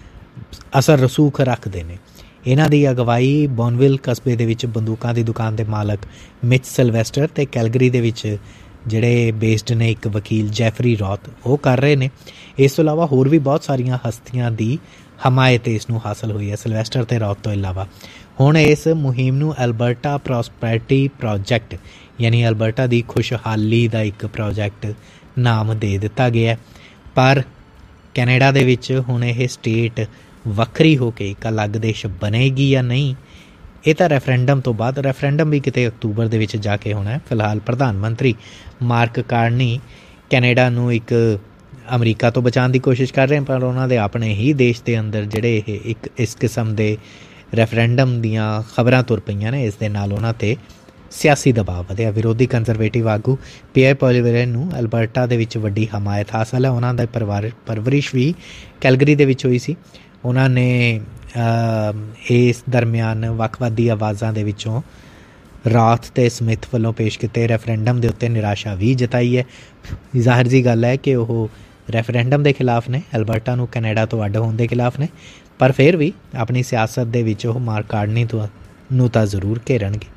ਅਸਰ ਰਸੂਖ ਰੱਖਦੇ ਨੇ। ਇਹਨਾਂ ਦੀ ਅਗਵਾਈ ਬੋਨਵਿਲ ਕਸਬੇ ਦੇ ਵਿੱਚ ਬੰਦੂਕਾਂ ਦੀ ਦੁਕਾਨ ਦੇ ਮਾਲਕ ਮਿਚ ਸਿਲਵੈਸਟਰ ਅਤੇ ਕੈਲਗਰੀ ਦੇ ਵਿੱਚ ਜਿਹੜੇ ਬੇਸਡ ਨੇ ਇੱਕ ਵਕੀਲ ਜੈਫਰੀ ਰੌਥ, ਉਹ ਕਰ ਰਹੇ ਨੇ। ਇਸ ਤੋਂ ਇਲਾਵਾ ਹੋਰ ਵੀ ਬਹੁਤ ਸਾਰੀਆਂ ਹਸਤੀਆਂ ਦੀ ਹਮਾਇਤ ਇਸ ਨੂੰ ਹਾਸਲ ਹੋਈ ਹੈ ਸਿਲਵੈਸਟਰ ਅਤੇ ਰੌਥ ਤੋਂ ਇਲਾਵਾ। ਹੁਣ ਇਸ ਮੁਹਿੰਮ ਨੂੰ ਅਲਬਰਟਾ ਪ੍ਰੋਸਪੈਰਿਟੀ ਪ੍ਰੋਜੈਕਟ ਯਾਨੀ ਅਲਬਰਟਾ ਦੀ ਖੁਸ਼ਹਾਲੀ ਦਾ ਇੱਕ ਪ੍ਰੋਜੈਕਟ ਨਾਮ ਦੇ ਦਿੱਤਾ ਗਿਆ। ਪਰ ਕੈਨੇਡਾ ਦੇ ਵਿੱਚ ਹੁਣ ਇਹ ਸਟੇਟ ਵੱਖਰੀ ਹੋ ਕੇ ਇੱਕ ਅਲੱਗ ਦੇਸ਼ ਬਣੇਗੀ ਜਾਂ ਨਹੀਂ, ਇਹ ਤਾਂ ਰੈਫਰੈਂਡਮ ਤੋਂ ਬਾਅਦ, ਰੈਫਰੈਂਡਮ ਵੀ ਕਿਤੇ ਅਕਤੂਬਰ ਦੇ ਵਿੱਚ ਜਾ ਕੇ ਹੋਣਾ ਹੈ। ਫਿਲਹਾਲ ਪ੍ਰਧਾਨ ਮੰਤਰੀ ਮਾਰਕ ਕਾਰਨੀ ਕੈਨੇਡਾ ਨੂੰ ਇੱਕ ਅਮਰੀਕਾ ਤੋਂ ਬਚਾਉਣ ਦੀ ਕੋਸ਼ਿਸ਼ ਕਰ ਰਹੇ, ਪਰ ਉਹਨਾਂ ਦੇ ਆਪਣੇ ਹੀ ਦੇਸ਼ ਦੇ ਅੰਦਰ ਜਿਹੜੇ ਇਹ ਇੱਕ ਇਸ ਕਿਸਮ ਦੇ ਰੈਫਰੈਂਡਮ ਦੀਆਂ ਖਬਰਾਂ ਤੁਰ ਪਈਆਂ ਨੇ, ਇਸ ਦੇ ਨਾਲ ਉਹਨਾਂ 'ਤੇ ਸਿਆਸੀ ਦਬਾਅ ਵਧਿਆ। ਵਿਰੋਧੀ ਕੰਜ਼ਰਵੇਟਿਵ ਆਗੂ ਪੀਆਰ ਪੋਲੀਵੇਰੇ ਨੂੰ ਅਲਬਰਟਾ ਦੇ ਵਿੱਚ ਵੱਡੀ ਹਮਾਇਤ ਹਾਸਲ ਹੈ। ਉਹਨਾਂ ਦਾ ਪਰਿਵਾਰ ਪਰਵਰਿਸ਼ ਵੀ ਕੈਲਗਰੀ ਦੇ ਵਿੱਚ ਹੋਈ ਸੀ। ਉਹਨਾਂ ਨੇ ਇਸ ਦਰਮਿਆਨ ਵੱਖਵਾਦੀ ਆਵਾਜ਼ਾਂ ਦੇ ਵਿੱਚੋਂ ਰਾਥ ਅਤੇ ਸਮਿਥ ਵੱਲੋਂ ਪੇਸ਼ ਕੀਤੇ ਰੈਫਰੈਂਡਮ ਦੇ ਉੱਤੇ ਨਿਰਾਸ਼ਾ ਵੀ ਜਤਾਈ ਹੈ। ਜ਼ਾਹਿਰ ਜੀ ਗੱਲ ਹੈ ਕਿ ਉਹ ਰੈਫਰੈਂਡਮ ਦੇ ਖਿਲਾਫ ਨੇ, ਅਲਬਰਟਾ ਨੂੰ ਕੈਨੇਡਾ ਤੋਂ ਅੱਡ ਹੋਣ ਦੇ ਖਿਲਾਫ ਨੇ, ਪਰ ਫਿਰ ਵੀ ਆਪਣੀ ਸਿਆਸਤ ਦੇ ਵਿੱਚ ਉਹ ਮਾਰਕ ਕਾਰਨੀ ਤੋਂ ਨੂੰ ਤਾਂ ਜ਼ਰੂਰ ਘੇਰਨਗੇ।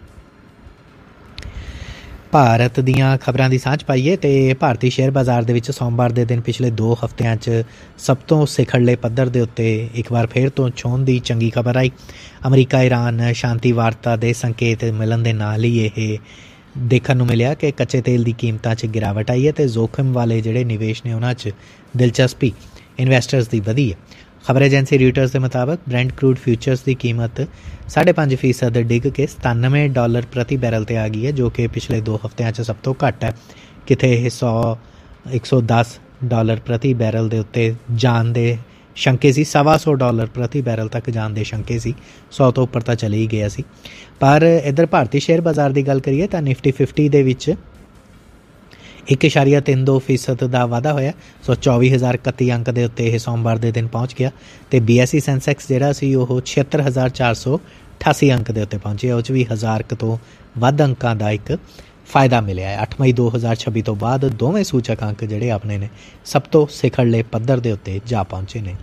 ਭਾਰਤ ਦੀਆਂ ਖਬਰਾਂ ਦੀ ਸਾਂਝ ਪਾਈਏ ਅਤੇ ਭਾਰਤੀ ਸ਼ੇਅਰ ਬਾਜ਼ਾਰ ਦੇ ਵਿੱਚ ਸੋਮਵਾਰ ਦੇ ਦਿਨ ਪਿਛਲੇ ਦੋ ਹਫ਼ਤਿਆਂ 'ਚ ਸਭ ਤੋਂ ਸਿਖਰਲੇ ਪੱਧਰ ਦੇ ਉੱਤੇ ਇੱਕ ਵਾਰ ਫਿਰ ਤੋਂ ਛੋਹਣ ਦੀ ਚੰਗੀ ਖਬਰ ਆਈ। ਅਮਰੀਕਾ ਇਰਾਨ ਸ਼ਾਂਤੀ ਵਾਰਤਾ ਦੇ ਸੰਕੇਤ ਮਿਲਣ ਦੇ ਨਾਲ ਹੀ ਇਹ ਦੇਖਣ ਨੂੰ ਮਿਲਿਆ ਕਿ ਕੱਚੇ ਤੇਲ ਦੀ ਕੀਮਤਾਂ 'ਚ ਗਿਰਾਵਟ ਆਈ ਹੈ ਅਤੇ ਜ਼ੋਖਿਮ ਵਾਲੇ ਜਿਹੜੇ ਨਿਵੇਸ਼ ਨੇ ਉਹਨਾਂ 'ਚ ਦਿਲਚਸਪੀ ਇਨਵੈਸਟਰਸ ਦੀ ਵਧੀ ਹੈ। ਖਬਰ ਏਜੰਸੀ ਰਿਊਟਰਸ ਦੇ ਮੁਤਾਬਕ ਬ੍ਰੈਂਟ ਕਰੂਡ ਫਿਊਚਰਸ ਦੀ ਕੀਮਤ ਸਾਢੇ ਪੰਜ ਫੀਸਦ ਡਿੱਗ ਕੇ ਸਤਾਨਵੇਂ ਡਾਲਰ ਪ੍ਰਤੀ ਬੈਰਲ 'ਤੇ ਆ ਗਈ ਹੈ, ਜੋ ਕਿ ਪਿਛਲੇ ਦੋ ਹਫ਼ਤਿਆਂ 'ਚ ਸਭ ਤੋਂ ਘੱਟ ਹੈ। ਕਿਤੇ ਇਹ ਸੌ ਇੱਕ ਸੌ ਦਸ ਡਾਲਰ ਪ੍ਰਤੀ ਬੈਰਲ ਦੇ ਉੱਤੇ ਜਾਣ ਦੇ ਸ਼ੰਕੇ ਸੀ, ਸਵਾ ਸੌ ਡਾਲਰ ਪ੍ਰਤੀ ਬੈਰਲ ਤੱਕ ਜਾਣ ਦੇ ਸ਼ੰਕੇ ਸੀ, ਸੌ ਤੋਂ ਉੱਪਰ ਤਾਂ ਚਲੇ ਹੀ ਗਿਆ ਸੀ। ਪਰ ਇੱਧਰ ਭਾਰਤੀ ਸ਼ੇਅਰ ਬਾਜ਼ਾਰ ਦੀ ਗੱਲ ਕਰੀਏ ਤਾਂ ਨਿਫਟੀ ਫਿਫਟੀ ਦੇ ਵਿੱਚ ਇੱਕ ਇਸ਼ਾਰੀਆ ਤਿੰਨ ਦੋ ਫੀਸਦ ਦਾ ਵਾਧਾ ਹੋਇਆ, ਸੋ ਚੌਵੀ ਹਜ਼ਾਰ ਇਕੱਤੀ ਅੰਕ ਦੇ ਉੱਤੇ ਇਹ ਸੋਮਵਾਰ ਦੇ ਦਿਨ ਪਹੁੰਚ ਗਿਆ। ਅਤੇ ਬੀ ਐਸ ਈ ਸੈਂਸੈਕਸ ਜਿਹੜਾ ਸੀ ਉਹ ਛਿਹੱਤਰ ਹਜ਼ਾਰ ਚਾਰ ਸੌ ਅਠਾਸੀ ਅੰਕ ਦੇ ਉੱਤੇ ਪਹੁੰਚਿਆ। ਉਹ 'ਚ ਵੀ ਹਜ਼ਾਰ ਕੁ ਤੋਂ ਵੱਧ ਅੰਕਾਂ ਦਾ ਇੱਕ ਫਾਇਦਾ ਮਿਲਿਆ ਹੈ। ਅੱਠ ਮਈ ਦੋ ਹਜ਼ਾਰ ਛੱਬੀ ਤੋਂ ਬਾਅਦ ਦੋਵੇਂ ਸੂਚਕ ਅੰਕ ਜਿਹੜੇ ਆਪਣੇ ਨੇ ਸਭ ਤੋਂ ਸਿਖਰਲੇ ਪੱਧਰ ਦੇ ਉੱਤੇ ਜਾ ਪਹੁੰਚੇ ਨੇ।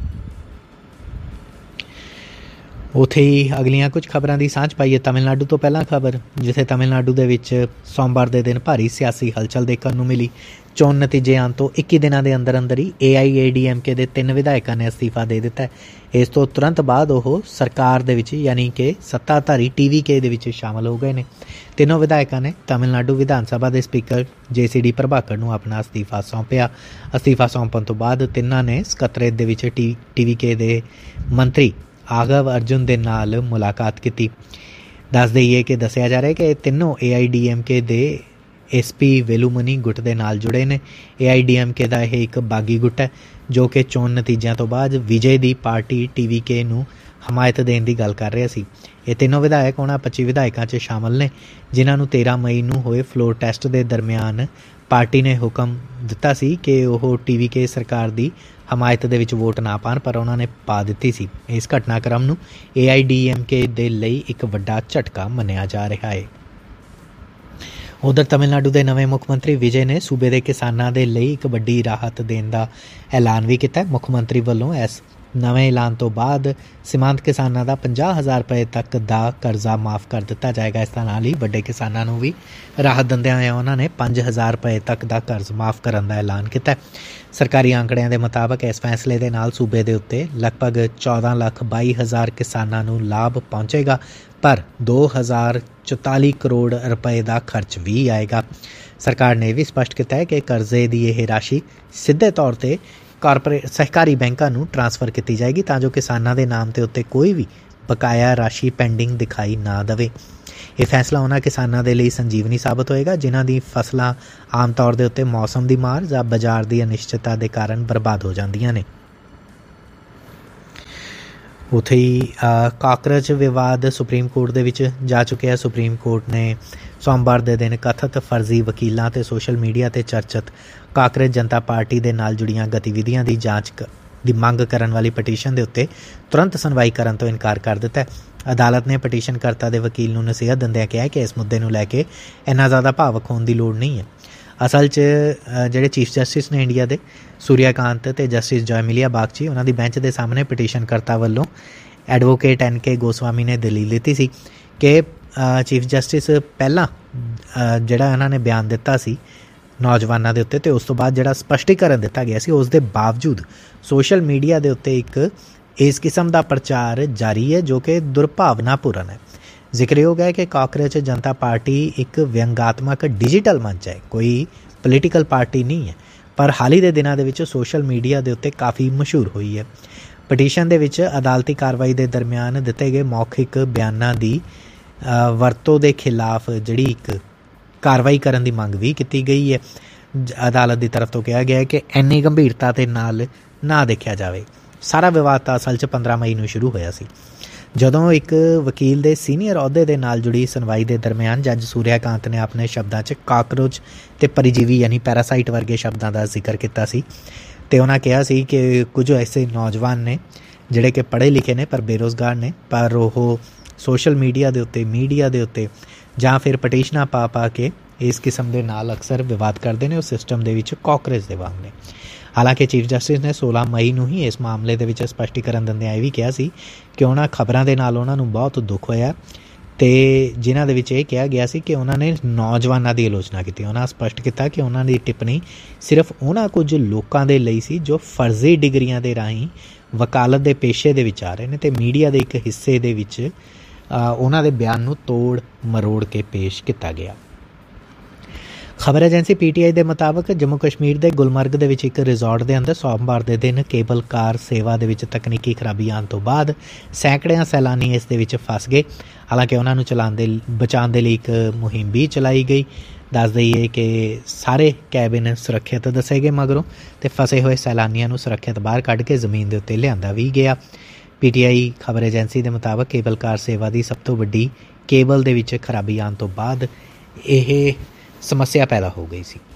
ਉੱਥੇ ਹੀ ਅਗਲੀਆਂ ਕੁਝ ਖਬਰਾਂ ਦੀ ਸਾਂਝ ਪਾਈਏ। ਤਮਿਲਨਾਡੂ ਤੋਂ ਪਹਿਲਾਂ ਖਬਰ, ਜਿੱਥੇ ਤਮਿਲਨਾਡੂ ਦੇ ਵਿੱਚ ਸੋਮਵਾਰ ਦੇ ਦਿਨ ਭਾਰੀ ਸਿਆਸੀ ਹਲਚਲ ਦੇਖਣ ਨੂੰ ਮਿਲੀ। ਚੋਣ ਨਤੀਜੇ ਆਉਣ ਤੋਂ ਇੱਕੀ ਦਿਨਾਂ ਦੇ ਅੰਦਰ ਅੰਦਰ ਹੀ ਏ ਆਈ ਏ ਡੀ ਐਮ ਕੇ ਦੇ ਤਿੰਨ ਵਿਧਾਇਕਾਂ ਨੇ ਅਸਤੀਫਾ ਦੇ ਦਿੱਤਾ ਹੈ। ਇਸ ਤੋਂ ਤੁਰੰਤ ਬਾਅਦ ਉਹ ਸਰਕਾਰ ਦੇ ਵਿੱਚ ਯਾਨੀ ਕਿ ਸੱਤਾਧਾਰੀ ਟੀ ਵੀ ਕੇ ਦੇ ਵਿੱਚ ਸ਼ਾਮਲ ਹੋ ਗਏ ਨੇ। ਤਿੰਨੋਂ ਵਿਧਾਇਕਾਂ ਨੇ ਤਮਿਲਨਾਡੂ ਵਿਧਾਨ ਸਭਾ ਦੇ ਸਪੀਕਰ ਜੇ ਸੀ ਡੀ ਪ੍ਰਭਾਕਰ ਨੂੰ ਆਪਣਾ ਅਸਤੀਫਾ ਸੌਂਪਿਆ। ਅਸਤੀਫਾ ਸੌਂਪਣ ਤੋਂ ਬਾਅਦ ਤਿੰਨਾਂ ਨੇ ਸਕੱਤਰੇਤ ਦੇ ਵਿੱਚ ਟੀ ਟੀ ਵੀ ਕੇ ਦੇ ਮੰਤਰੀ ਆਗਵ ਅਰਜੁਨ ਦੇ ਨਾਲ ਮੁਲਾਕਾਤ ਕੀਤੀ। ਦੱਸ ਦਈਏ ਕਿ ਦੱਸਿਆ ਜਾ ਰਿਹਾ ਕਿ ਇਹ ਤਿੰਨੋਂ ਏ ਆਈ ਡੀ ਐਮ ਕੇ ਦੇ ਐਸ ਪੀ ਵੇਲੂਮਨੀ ਗੁੱਟ ਦੇ ਨਾਲ ਜੁੜੇ ਨੇ। ਏ ਆਈ ਡੀ ਐਮ ਕੇ ਦਾ ਇਹ ਇੱਕ ਬਾਗੀ ਗੁੱਟ ਹੈ ਜੋ ਕਿ ਚੋਣ ਨਤੀਜਿਆਂ ਤੋਂ ਬਾਅਦ ਵਿਜੇ ਦੀ ਪਾਰਟੀ ਟੀ ਵੀ ਕੇ ਨੂੰ ਹਮਾਇਤ ਦੇਣ ਦੀ ਗੱਲ ਕਰ ਰਿਹਾ ਸੀ। ਇਹ ਤਿੰਨੋਂ ਵਿਧਾਇਕ ਉਹਨਾਂ ਪੱਚੀ ਵਿਧਾਇਕਾਂ 'ਚ ਸ਼ਾਮਲ ਨੇ ਜਿਨ੍ਹਾਂ ਨੂੰ ਤੇਰ੍ਹਾਂ ਮਈ ਨੂੰ ਹੋਏ ਫਲੋਰ ਟੈਸਟ ਦੇ ਦਰਮਿਆਨ ਪਾਰਟੀ ਨੇ ਹੁਕਮ ਦਿੱਤਾ ਸੀ ਕਿ ਉਹ ਟੀ ਵੀ ਕੇ ਸਰਕਾਰ ਦੀ ਹਮਾਇਤ ਦੇ ਵਿੱਚ ਵੋਟ ਨਾ ਪਾਉਣ, ਪਰ ਉਹਨਾਂ ਨੇ ਪਾ ਦਿੱਤੀ ਸੀ। ਇਸ ਘਟਨਾਕ੍ਰਮ ਨੂੰ ਏ ਆਈ ਡੀ ਐਮ ਕੇ ਦੇ ਲਈ ਇੱਕ ਵੱਡਾ ਝਟਕਾ ਮੰਨਿਆ ਜਾ ਰਿਹਾ ਹੈ। ਉਧਰ ਤਮਿਲਨਾਡੂ ਦੇ ਨਵੇਂ ਮੁੱਖ ਮੰਤਰੀ ਵਿਜੇ ਨੇ ਸੂਬੇ ਦੇ ਕਿਸਾਨਾਂ ਦੇ ਲਈ ਇੱਕ ਵੱਡੀ ਰਾਹਤ ਦੇਣ ਦਾ ਐਲਾਨ ਵੀ ਕੀਤਾ। ਮੁੱਖ ਮੰਤਰੀ ਵੱਲੋਂ ਇਸ ਨਵੇਂ ਐਲਾਨ ਤੋਂ ਬਾਅਦ ਸੀਮਾਂਤ ਕਿਸਾਨਾਂ ਦਾ ਪੰਜਾਹ ਹਜ਼ਾਰ ਰੁਪਏ ਤੱਕ ਦਾ ਕਰਜ਼ਾ ਮਾਫ ਕਰ ਦਿੱਤਾ ਜਾਏਗਾ। ਇਸ ਨਾਲ ਹੀ ਵੱਡੇ ਕਿਸਾਨਾਂ ਨੂੰ ਵੀ ਰਾਹਤ ਦਿੰਦਿਆਂ ਹੋਇਆ ਉਹਨਾਂ ਨੇ ਪੰਜ ਹਜ਼ਾਰ ਰੁਪਏ ਤੱਕ ਦਾ ਕਰਜ਼ ਮਾਫ ਕਰਨ ਦਾ ਐਲਾਨ ਕੀਤਾ। ਸਰਕਾਰੀ ਅੰਕੜਿਆਂ ਦੇ ਮੁਤਾਬਕ ਇਸ ਫੈਸਲੇ ਦੇ ਨਾਲ ਸੂਬੇ ਦੇ ਉੱਤੇ ਲਗਭਗ ਚੌਦਾਂ ਲੱਖ ਬਾਈ ਹਜ਼ਾਰ ਕਿਸਾਨਾਂ ਨੂੰ ਲਾਭ ਪਹੁੰਚੇਗਾ, ਪਰ ਦੋ ਹਜ਼ਾਰ ਚੁਤਾਲੀ ਕਰੋੜ ਰੁਪਏ ਦਾ ਖਰਚ ਵੀ ਆਏਗਾ। ਸਰਕਾਰ ਨੇ ਇਹ ਵੀ ਸਪਸ਼ਟ ਕੀਤਾ ਹੈ ਕਿ ਕਰਜ਼ੇ ਦੀ ਇਹ ਰਾਸ਼ੀ ਸਿੱਧੇ ਤੌਰ 'ਤੇ ਕਾਰਪੋਰੇਟ ਸਹਿਕਾਰੀ ਬੈਂਕਾਂ ਨੂੰ ਟਰਾਂਸਫਰ ਕੀਤੀ ਜਾਏਗੀ ਤਾਂ ਜੋ ਕਿਸਾਨਾਂ ਦੇ ਨਾਮ 'ਤੇ ਉੱਤੇ ਕੋਈ ਵੀ ਬਕਾਇਆ ਰਾਸ਼ੀ ਪੈਂਡਿੰਗ ਦਿਖਾਈ ਨਾ ਦੇਵੇ। ਇਹ ਫੈਸਲਾ ਉਹਨਾਂ ਕਿਸਾਨਾਂ ਦੇ ਲਈ ਸੰਜੀਵਨੀ ਸਾਬਤ ਹੋਏਗਾ ਜਿਨ੍ਹਾਂ ਦੀ ਫਸਲਾਂ ਆਮ ਤੌਰ ਦੇ ਉੱਤੇ ਮੌਸਮ ਦੀ ਮਾਰ ਜਾਂ ਬਾਜ਼ਾਰ ਦੀ ਅਨਿਸ਼ਚਿਤਤਾ ਦੇ ਕਾਰਨ ਬਰਬਾਦ ਹੋ ਜਾਂਦੀਆਂ ਨੇ। ਉੱਥੇ ਹੀ ਕਾਕਰੋਚ ਵਿਵਾਦ ਸੁਪਰੀਮ ਕੋਰਟ ਦੇ ਵਿੱਚ ਜਾ ਚੁੱਕਿਆ। ਸੁਪਰੀਮ ਕੋਰਟ ਨੇ ਸੋਮਵਾਰ ਦੇ ਦਿਨ ਕਥਿਤ ਫਰਜ਼ੀ ਵਕੀਲਾਂ ਅਤੇ ਸੋਸ਼ਲ ਮੀਡੀਆ 'ਤੇ ਚਰਚਿਤ ਕਾਕਰੋਚ ਜਨਤਾ ਪਾਰਟੀ ਦੇ ਨਾਲ ਜੁੜੀਆਂ ਗਤੀਵਿਧੀਆਂ ਦੀ ਜਾਂਚ ਦੀ ਮੰਗ ਕਰਨ ਵਾਲੀ ਪਟੀਸ਼ਨ ਦੇ ਉੱਤੇ ਤੁਰੰਤ ਸੁਣਵਾਈ ਕਰਨ ਤੋਂ ਇਨਕਾਰ ਕਰ ਦਿੱਤਾ। ਅਦਾਲਤ ਨੇ ਪਟੀਸ਼ਨਕਰਤਾ ਦੇ ਵਕੀਲ ਨੂੰ ਨਸੀਹਤ ਦਿੰਦਿਆਂ ਕਿਹਾ ਕਿ ਇਸ ਮੁੱਦੇ ਨੂੰ ਲੈ ਕੇ ਇੰਨਾ ਜ਼ਿਆਦਾ ਭਾਵੁਕ ਹੋਣ ਦੀ ਲੋੜ ਨਹੀਂ ਹੈ। ਅਸਲ 'ਚ ਜਿਹੜੇ ਚੀਫ ਜਸਟਿਸ ਨੇ ਇੰਡੀਆ ਦੇ ਸੂਰਿਆਕਾਂਤ ਅਤੇ ਜਸਟਿਸ ਜੋਇਮਿਲੀਆ ਬਾਗਚੀ, ਉਹਨਾਂ ਦੀ ਬੈਂਚ ਦੇ ਸਾਹਮਣੇ ਪਟੀਸ਼ਨਕਰਤਾ ਵੱਲੋਂ ਐਡਵੋਕੇਟ ਐਨ ਕੇ ਗੋਸਵਾਮੀ ਨੇ ਦਲੀਲ ਦਿੱਤੀ ਸੀ ਕਿ ਚੀਫ ਜਸਟਿਸ ਪਹਿਲਾਂ ਜਿਹੜਾ ਉਹਨਾਂ ਨੇ ਬਿਆਨ ਦਿੱਤਾ ਸੀ ਨੌਜਵਾਨਾਂ ਦੇ ਉੱਤੇ ਅਤੇ ਉਸ ਤੋਂ ਬਾਅਦ ਜਿਹੜਾ ਸਪਸ਼ਟੀਕਰਨ ਦਿੱਤਾ ਗਿਆ ਸੀ ਉਸ ਦੇ ਬਾਵਜੂਦ ਸੋਸ਼ਲ ਮੀਡੀਆ ਦੇ ਉੱਤੇ ਇੱਕ ਇਸ ਕਿਸਮ ਦਾ ਪ੍ਰਚਾਰ ਜਾਰੀ ਹੈ ਜੋ ਕਿ ਦੁਰਭਾਵਨਾਪੂਰਨ ਹੈ। ਜ਼ਿਕਰਯੋਗ ਹੈ ਕਿ ਕਾਕਰੋਚ ਜਨਤਾ ਪਾਰਟੀ ਇੱਕ ਵਿਅੰਗਾਤਮਕ ਡਿਜੀਟਲ ਮੰਚ ਹੈ, ਕੋਈ ਪੋਲੀਟੀਕਲ ਪਾਰਟੀ ਨਹੀਂ ਹੈ, ਪਰ ਹਾਲ ਹੀ ਦੇ ਦਿਨਾਂ ਦੇ ਵਿੱਚ ਸੋਸ਼ਲ ਮੀਡੀਆ ਦੇ ਉੱਤੇ ਕਾਫੀ ਮਸ਼ਹੂਰ ਹੋਈ ਹੈ। ਪਟੀਸ਼ਨ ਦੇ ਵਿੱਚ ਅਦਾਲਤੀ ਕਾਰਵਾਈ ਦੇ ਦਰਮਿਆਨ ਦਿੱਤੇ ਗਏ ਮੌਖਿਕ ਬਿਆਨਾਂ ਦੀ ਵਰਤੋਂ ਦੇ ਖਿਲਾਫ ਜਿਹੜੀ ਇੱਕ ਕਾਰਵਾਈ ਕਰਨ ਦੀ ਮੰਗ ਵੀ ਕੀਤੀ ਗਈ ਹੈ। ਅਦਾਲਤ ਦੀ ਤਰਫ ਤੋਂ ਕਿਹਾ ਗਿਆ ਹੈ ਕਿ ਇੰਨੀ ਗੰਭੀਰਤਾ ਦੇ ਨਾਲ ਨਾ ਦੇਖਿਆ ਜਾਵੇ। ਸਾਰਾ ਵਿਵਾਦ ਤਾਂ ਅਸਲ 'ਚ ਪੰਦਰਾਂ ਮਈ ਨੂੰ ਸ਼ੁਰੂ ਹੋਇਆ ਸੀ, ਜਦੋਂ ਇੱਕ ਵਕੀਲ ਦੇ ਸੀਨੀਅਰ ਅਹੁਦੇ ਦੇ ਨਾਲ ਜੁੜੀ ਸੁਣਵਾਈ ਦੇ ਦਰਮਿਆਨ ਜੱਜ ਸੂਰਿਆਕਾਂਤ ਨੇ ਆਪਣੇ ਸ਼ਬਦਾਂ 'ਚ ਕਾਕਰੋਚ ਅਤੇ ਪਰਜੀਵੀ ਯਾਨੀ ਪੈਰਾਸਾਈਟ ਵਰਗੇ ਸ਼ਬਦਾਂ ਦਾ ਜ਼ਿਕਰ ਕੀਤਾ ਸੀ ਅਤੇ ਉਹਨਾਂ ਕਿਹਾ ਸੀ ਕਿ ਕੁਝ ਐਸੇ ਨੌਜਵਾਨ ਨੇ ਜਿਹੜੇ ਕਿ ਪੜ੍ਹੇ ਲਿਖੇ ਨੇ ਪਰ ਬੇਰੁਜ਼ਗਾਰ ਨੇ, ਪਰ ਉਹ ਸੋਸ਼ਲ ਮੀਡੀਆ ਦੇ ਉੱਤੇ ਮੀਡੀਆ ਦੇ ਉੱਤੇ ਜਾਂ ਫਿਰ ਪਟੀਸ਼ਨਾਂ ਪਾ ਪਾ ਕੇ ਇਸ ਕਿਸਮ ਦੇ ਨਾਲ ਅਕਸਰ ਵਿਵਾਦ ਕਰਦੇ ਨੇ। ਉਹ ਸਿਸਟਮ ਦੇ ਵਿੱਚ ਕਾਕਰੋਚ ਦੇ ਵਾਂਗ ਨੇ। ਹਾਲਾਂਕਿ ਚੀਫ ਜਸਟਿਸ ਨੇ ਸੋਲਾਂ ਮਈ ਨੂੰ ਹੀ ਇਸ ਮਾਮਲੇ ਦੇ ਵਿੱਚ ਸਪਸ਼ਟੀਕਰਨ ਦਿੰਦਿਆਂ ਇਹ ਵੀ ਕਿਹਾ ਸੀ ਕਿ ਉਹਨਾਂ ਖਬਰਾਂ ਦੇ ਨਾਲ ਉਹਨਾਂ ਨੂੰ ਬਹੁਤ ਦੁੱਖ ਹੋਇਆ ਅਤੇ ਜਿਨ੍ਹਾਂ ਦੇ ਵਿੱਚ ਇਹ ਕਿਹਾ ਗਿਆ ਸੀ ਕਿ ਉਹਨਾਂ ਨੇ ਨੌਜਵਾਨਾਂ ਦੀ ਆਲੋਚਨਾ ਕੀਤੀ। ਉਹਨਾਂ ਸਪਸ਼ਟ ਕੀਤਾ ਕਿ ਉਹਨਾਂ ਦੀ ਟਿੱਪਣੀ ਸਿਰਫ ਉਹਨਾਂ ਕੁਝ ਲੋਕਾਂ ਦੇ ਲਈ ਸੀ ਜੋ ਫਰਜ਼ੀ ਡਿਗਰੀਆਂ ਦੇ ਰਾਹੀਂ ਵਕਾਲਤ ਦੇ ਪੇਸ਼ੇ ਦੇ ਵਿੱਚ ਆ ਰਹੇ ਨੇ ਅਤੇ ਮੀਡੀਆ ਦੇ ਇੱਕ ਹਿੱਸੇ ਦੇ ਵਿੱਚ ਉਹਨਾਂ ਦੇ ਬਿਆਨ ਨੂੰ ਤੋੜ ਮਰੋੜ ਕੇ ਪੇਸ਼ ਕੀਤਾ ਗਿਆ। ਖਬਰ ਏਜੰਸੀ ਪੀ ਟੀ ਆਈ ਦੇ ਮੁਤਾਬਕ ਜੰਮੂ ਕਸ਼ਮੀਰ ਦੇ ਗੁਲਮਰਗ ਦੇ ਵਿੱਚ ਇੱਕ ਰਿਜ਼ੋਰਟ ਦੇ ਅੰਦਰ ਸੋਮਵਾਰ ਦੇ ਦਿਨ ਕੇਬਲ ਕਾਰ ਸੇਵਾ ਦੇ ਵਿੱਚ ਤਕਨੀਕੀ ਖਰਾਬੀ ਆਉਣ ਤੋਂ ਬਾਅਦ ਸੈਂਕੜਿਆਂ ਸੈਲਾਨੀ ਇਸ ਦੇ ਵਿੱਚ ਫਸ ਗਏ। ਹਾਲਾਂਕਿ ਉਹਨਾਂ ਨੂੰ ਚਲਾਉਣ ਦੇ ਬਚਾਉਣ ਦੇ ਲਈ ਇੱਕ ਮੁਹਿੰਮ ਵੀ ਚਲਾਈ ਗਈ। ਦੱਸ ਦਈਏ ਕਿ ਸਾਰੇ ਕੈਬਿਨ ਸੁਰੱਖਿਅਤ ਦੱਸੇ ਗਏ ਮਗਰੋਂ ਅਤੇ ਫਸੇ ਹੋਏ ਸੈਲਾਨੀਆਂ ਨੂੰ ਸੁਰੱਖਿਅਤ ਬਾਹਰ ਕੱਢ ਕੇ ਜ਼ਮੀਨ ਦੇ ਉੱਤੇ ਲਿਆਂਦਾ ਵੀ ਗਿਆ। ਪੀ ਟੀ ਆਈ ਖਬਰ ਏਜੰਸੀ ਦੇ ਮੁਤਾਬਕ ਕੇਬਲ ਕਾਰ ਸੇਵਾ ਦੀ ਸਭ ਤੋਂ ਵੱਡੀ ਕੇਬਲ ਦੇ ਵਿੱਚ ਖਰਾਬੀ ਆਉਣ ਤੋਂ ਬਾਅਦ ਇਹ ਸਮੱਸਿਆ ਪੈਦਾ ਹੋ ਗਈ ਸੀ।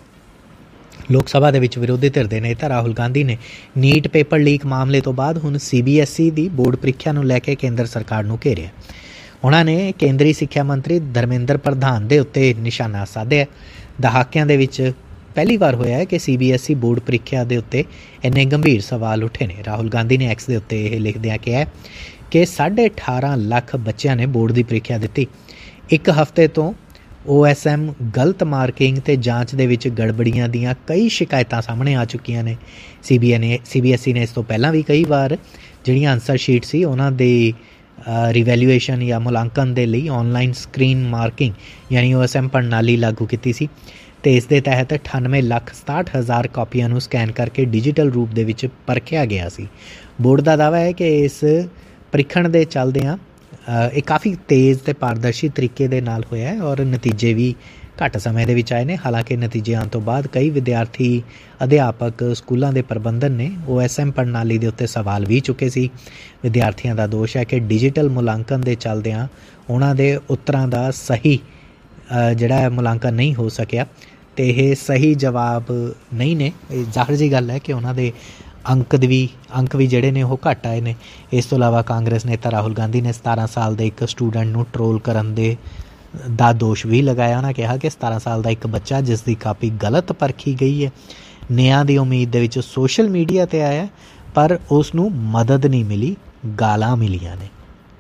ਲੋਕ ਸਭਾ ਦੇ ਵਿੱਚ ਵਿਰੋਧੀ ਧਿਰ ਦੇ ਨੇਤਾ ਰਾਹੁਲ ਗਾਂਧੀ ਨੇ ਨੀਟ ਪੇਪਰ ਲੀਕ ਮਾਮਲੇ ਤੋਂ ਬਾਅਦ ਹੁਣ ਸੀ ਬੀ ਐਸ ਈ ਦੀ ਬੋਰਡ ਪ੍ਰੀਖਿਆ ਨੂੰ ਲੈ ਕੇ ਕੇਂਦਰ ਸਰਕਾਰ ਨੂੰ ਘੇਰਿਆ। ਉਹਨਾਂ ਨੇ ਕੇਂਦਰੀ ਸਿੱਖਿਆ ਮੰਤਰੀ ਧਰਮੇਂਦਰ ਪ੍ਰਧਾਨ ਦੇ ਉੱਤੇ ਨਿਸ਼ਾਨਾ ਸਾਧਿਆ। ਦਹਾਕਿਆਂ ਦੇ ਵਿੱਚ ਪਹਿਲੀ ਵਾਰ ਹੋਇਆ ਹੈ ਕਿ C B S E board ਪ੍ਰੀਖਿਆ ਦੇ ਉੱਤੇ ਇੰਨੇ ਗੰਭੀਰ ਸਵਾਲ ਉੱਠੇ ਨੇ। ਰਾਹੁਲ ਗਾਂਧੀ ਨੇ ਐਕਸ ਦੇ ਉੱਤੇ ਇਹ ਲਿਖਦਿਆਂ ਕਿਹਾ ਕਿ ਸਾਢੇ ਅਠਾਰਾਂ ਲੱਖ ਬੱਚਿਆਂ ਨੇ ਬੋਰਡ ਦੀ ਪ੍ਰੀਖਿਆ ਦਿੱਤੀ। ਇੱਕ ਹਫ਼ਤੇ ਤੋਂ ਓ ਐਸ ਐਮ ਗਲਤ ਮਾਰਕਿੰਗ ਅਤੇ ਜਾਂਚ ਦੇ ਵਿੱਚ ਗੜਬੜੀਆਂ ਦੀਆਂ ਕਈ ਸ਼ਿਕਾਇਤਾਂ ਸਾਹਮਣੇ ਆ ਚੁੱਕੀਆਂ ਨੇ। ਸੀ ਬੀ ਐਨ ਏ ਸੀ ਬੀ ਐਸ ਈ ਨੇ ਇਸ ਤੋਂ ਪਹਿਲਾਂ ਵੀ ਕਈ ਵਾਰ ਜਿਹੜੀਆਂ ਆਨਸਰ ਸ਼ੀਟ ਸੀ ਉਹਨਾਂ ਦੇ ਰਿਵੈਲੂਏਸ਼ਨ ਜਾਂ ਮੁਲਾਂਕਣ ਦੇ ਲਈ ਔਨਲਾਈਨ ਸਕਰੀਨ ਮਾਰਕਿੰਗ ਯਾਨੀ ਓ ਐਸ ਐਮ ਪ੍ਰਣਾਲੀ ਲਾਗੂ ਕੀਤੀ ਸੀ ਅਤੇ ਇਸ ਦੇ ਤਹਿਤ ਅਠਾਨਵੇਂ ਲੱਖ ਸਤਾਹਠ ਹਜ਼ਾਰ ਕਾਪੀਆਂ ਨੂੰ ਸਕੈਨ ਕਰਕੇ ਡਿਜੀਟਲ ਰੂਪ ਦੇ ਵਿੱਚ ਪਰਖਿਆ ਗਿਆ ਸੀ। ਬੋਰਡ ਦਾ ਦਾਅਵਾ ਹੈ ਕਿ ਇਸ ਪ੍ਰੀਖਣ ਦੇ ਚੱਲਦਿਆਂ ਇਹ ਕਾਫੀ ਤੇਜ਼ ਅਤੇ ਪਾਰਦਰਸ਼ੀ ਤਰੀਕੇ ਦੇ ਨਾਲ ਹੋਇਆ ਹੈ ਔਰ ਨਤੀਜੇ ਵੀ ਘੱਟ ਸਮੇਂ ਦੇ ਵਿੱਚ ਆਏ ਨੇ। ਹਾਲਾਂਕਿ ਨਤੀਜੇ ਆਉਣ ਤੋਂ ਬਾਅਦ ਕਈ ਵਿਦਿਆਰਥੀ, ਅਧਿਆਪਕ, ਸਕੂਲਾਂ ਦੇ ਪ੍ਰਬੰਧਨ ਨੇ ਓ ਐਸ ਐਮ ਪ੍ਰਣਾਲੀ ਦੇ ਉੱਤੇ ਸਵਾਲ ਵੀ ਚੁੱਕੇ ਸੀ। ਵਿਦਿਆਰਥੀਆਂ ਦਾ ਦੋਸ਼ ਹੈ ਕਿ ਡਿਜੀਟਲ ਮੁਲਾਂਕਣ ਦੇ ਚੱਲਦਿਆਂ ਉਹਨਾਂ ਦੇ ਉੱਤਰਾਂ ਦਾ ਸਹੀ ਜਿਹੜਾ ਮੁਲਾਂਕਣ ਨਹੀਂ ਹੋ ਸਕਿਆ ਅਤੇ ਇਹ ਸਹੀ ਜਵਾਬ ਨਹੀਂ ਨੇ। ਇਹ ਜ਼ਾਹਰ ਜਿਹੀ ਗੱਲ ਹੈ ਕਿ ਉਹਨਾਂ ਦੇ ਅੰਕ ਦੀ ਵੀ ਅੰਕ ਵੀ ਜਿਹੜੇ ਨੇ ਉਹ ਘੱਟ ਆਏ ਨੇ। ਇਸ ਤੋਂ ਇਲਾਵਾ ਕਾਂਗਰਸ ਨੇਤਾ ਰਾਹੁਲ ਗਾਂਧੀ ਨੇ ਸਤਾਰਾਂ ਸਾਲ ਦੇ ਇੱਕ ਸਟੂਡੈਂਟ ਨੂੰ ਟਰੋਲ ਕਰਨ ਦੇ ਦਾ ਦੋਸ਼ ਵੀ ਲਗਾਇਆ। ਉਹਨਾਂ ਕਿਹਾ ਕਿ ਸਤਾਰਾਂ ਸਾਲ ਦਾ ਇੱਕ ਬੱਚਾ ਜਿਸ ਦੀ ਕਾਪੀ ਗਲਤ ਪਰਖੀ ਗਈ ਹੈ, ਨਿਆਂ ਦੀ ਉਮੀਦ ਦੇ ਵਿੱਚ ਸੋਸ਼ਲ ਮੀਡੀਆ 'ਤੇ ਆਇਆ ਪਰ ਉਸ ਨੂੰ ਮਦਦ ਨਹੀਂ ਮਿਲੀ, ਗਾਲਾਂ ਮਿਲੀਆਂ ਨੇ।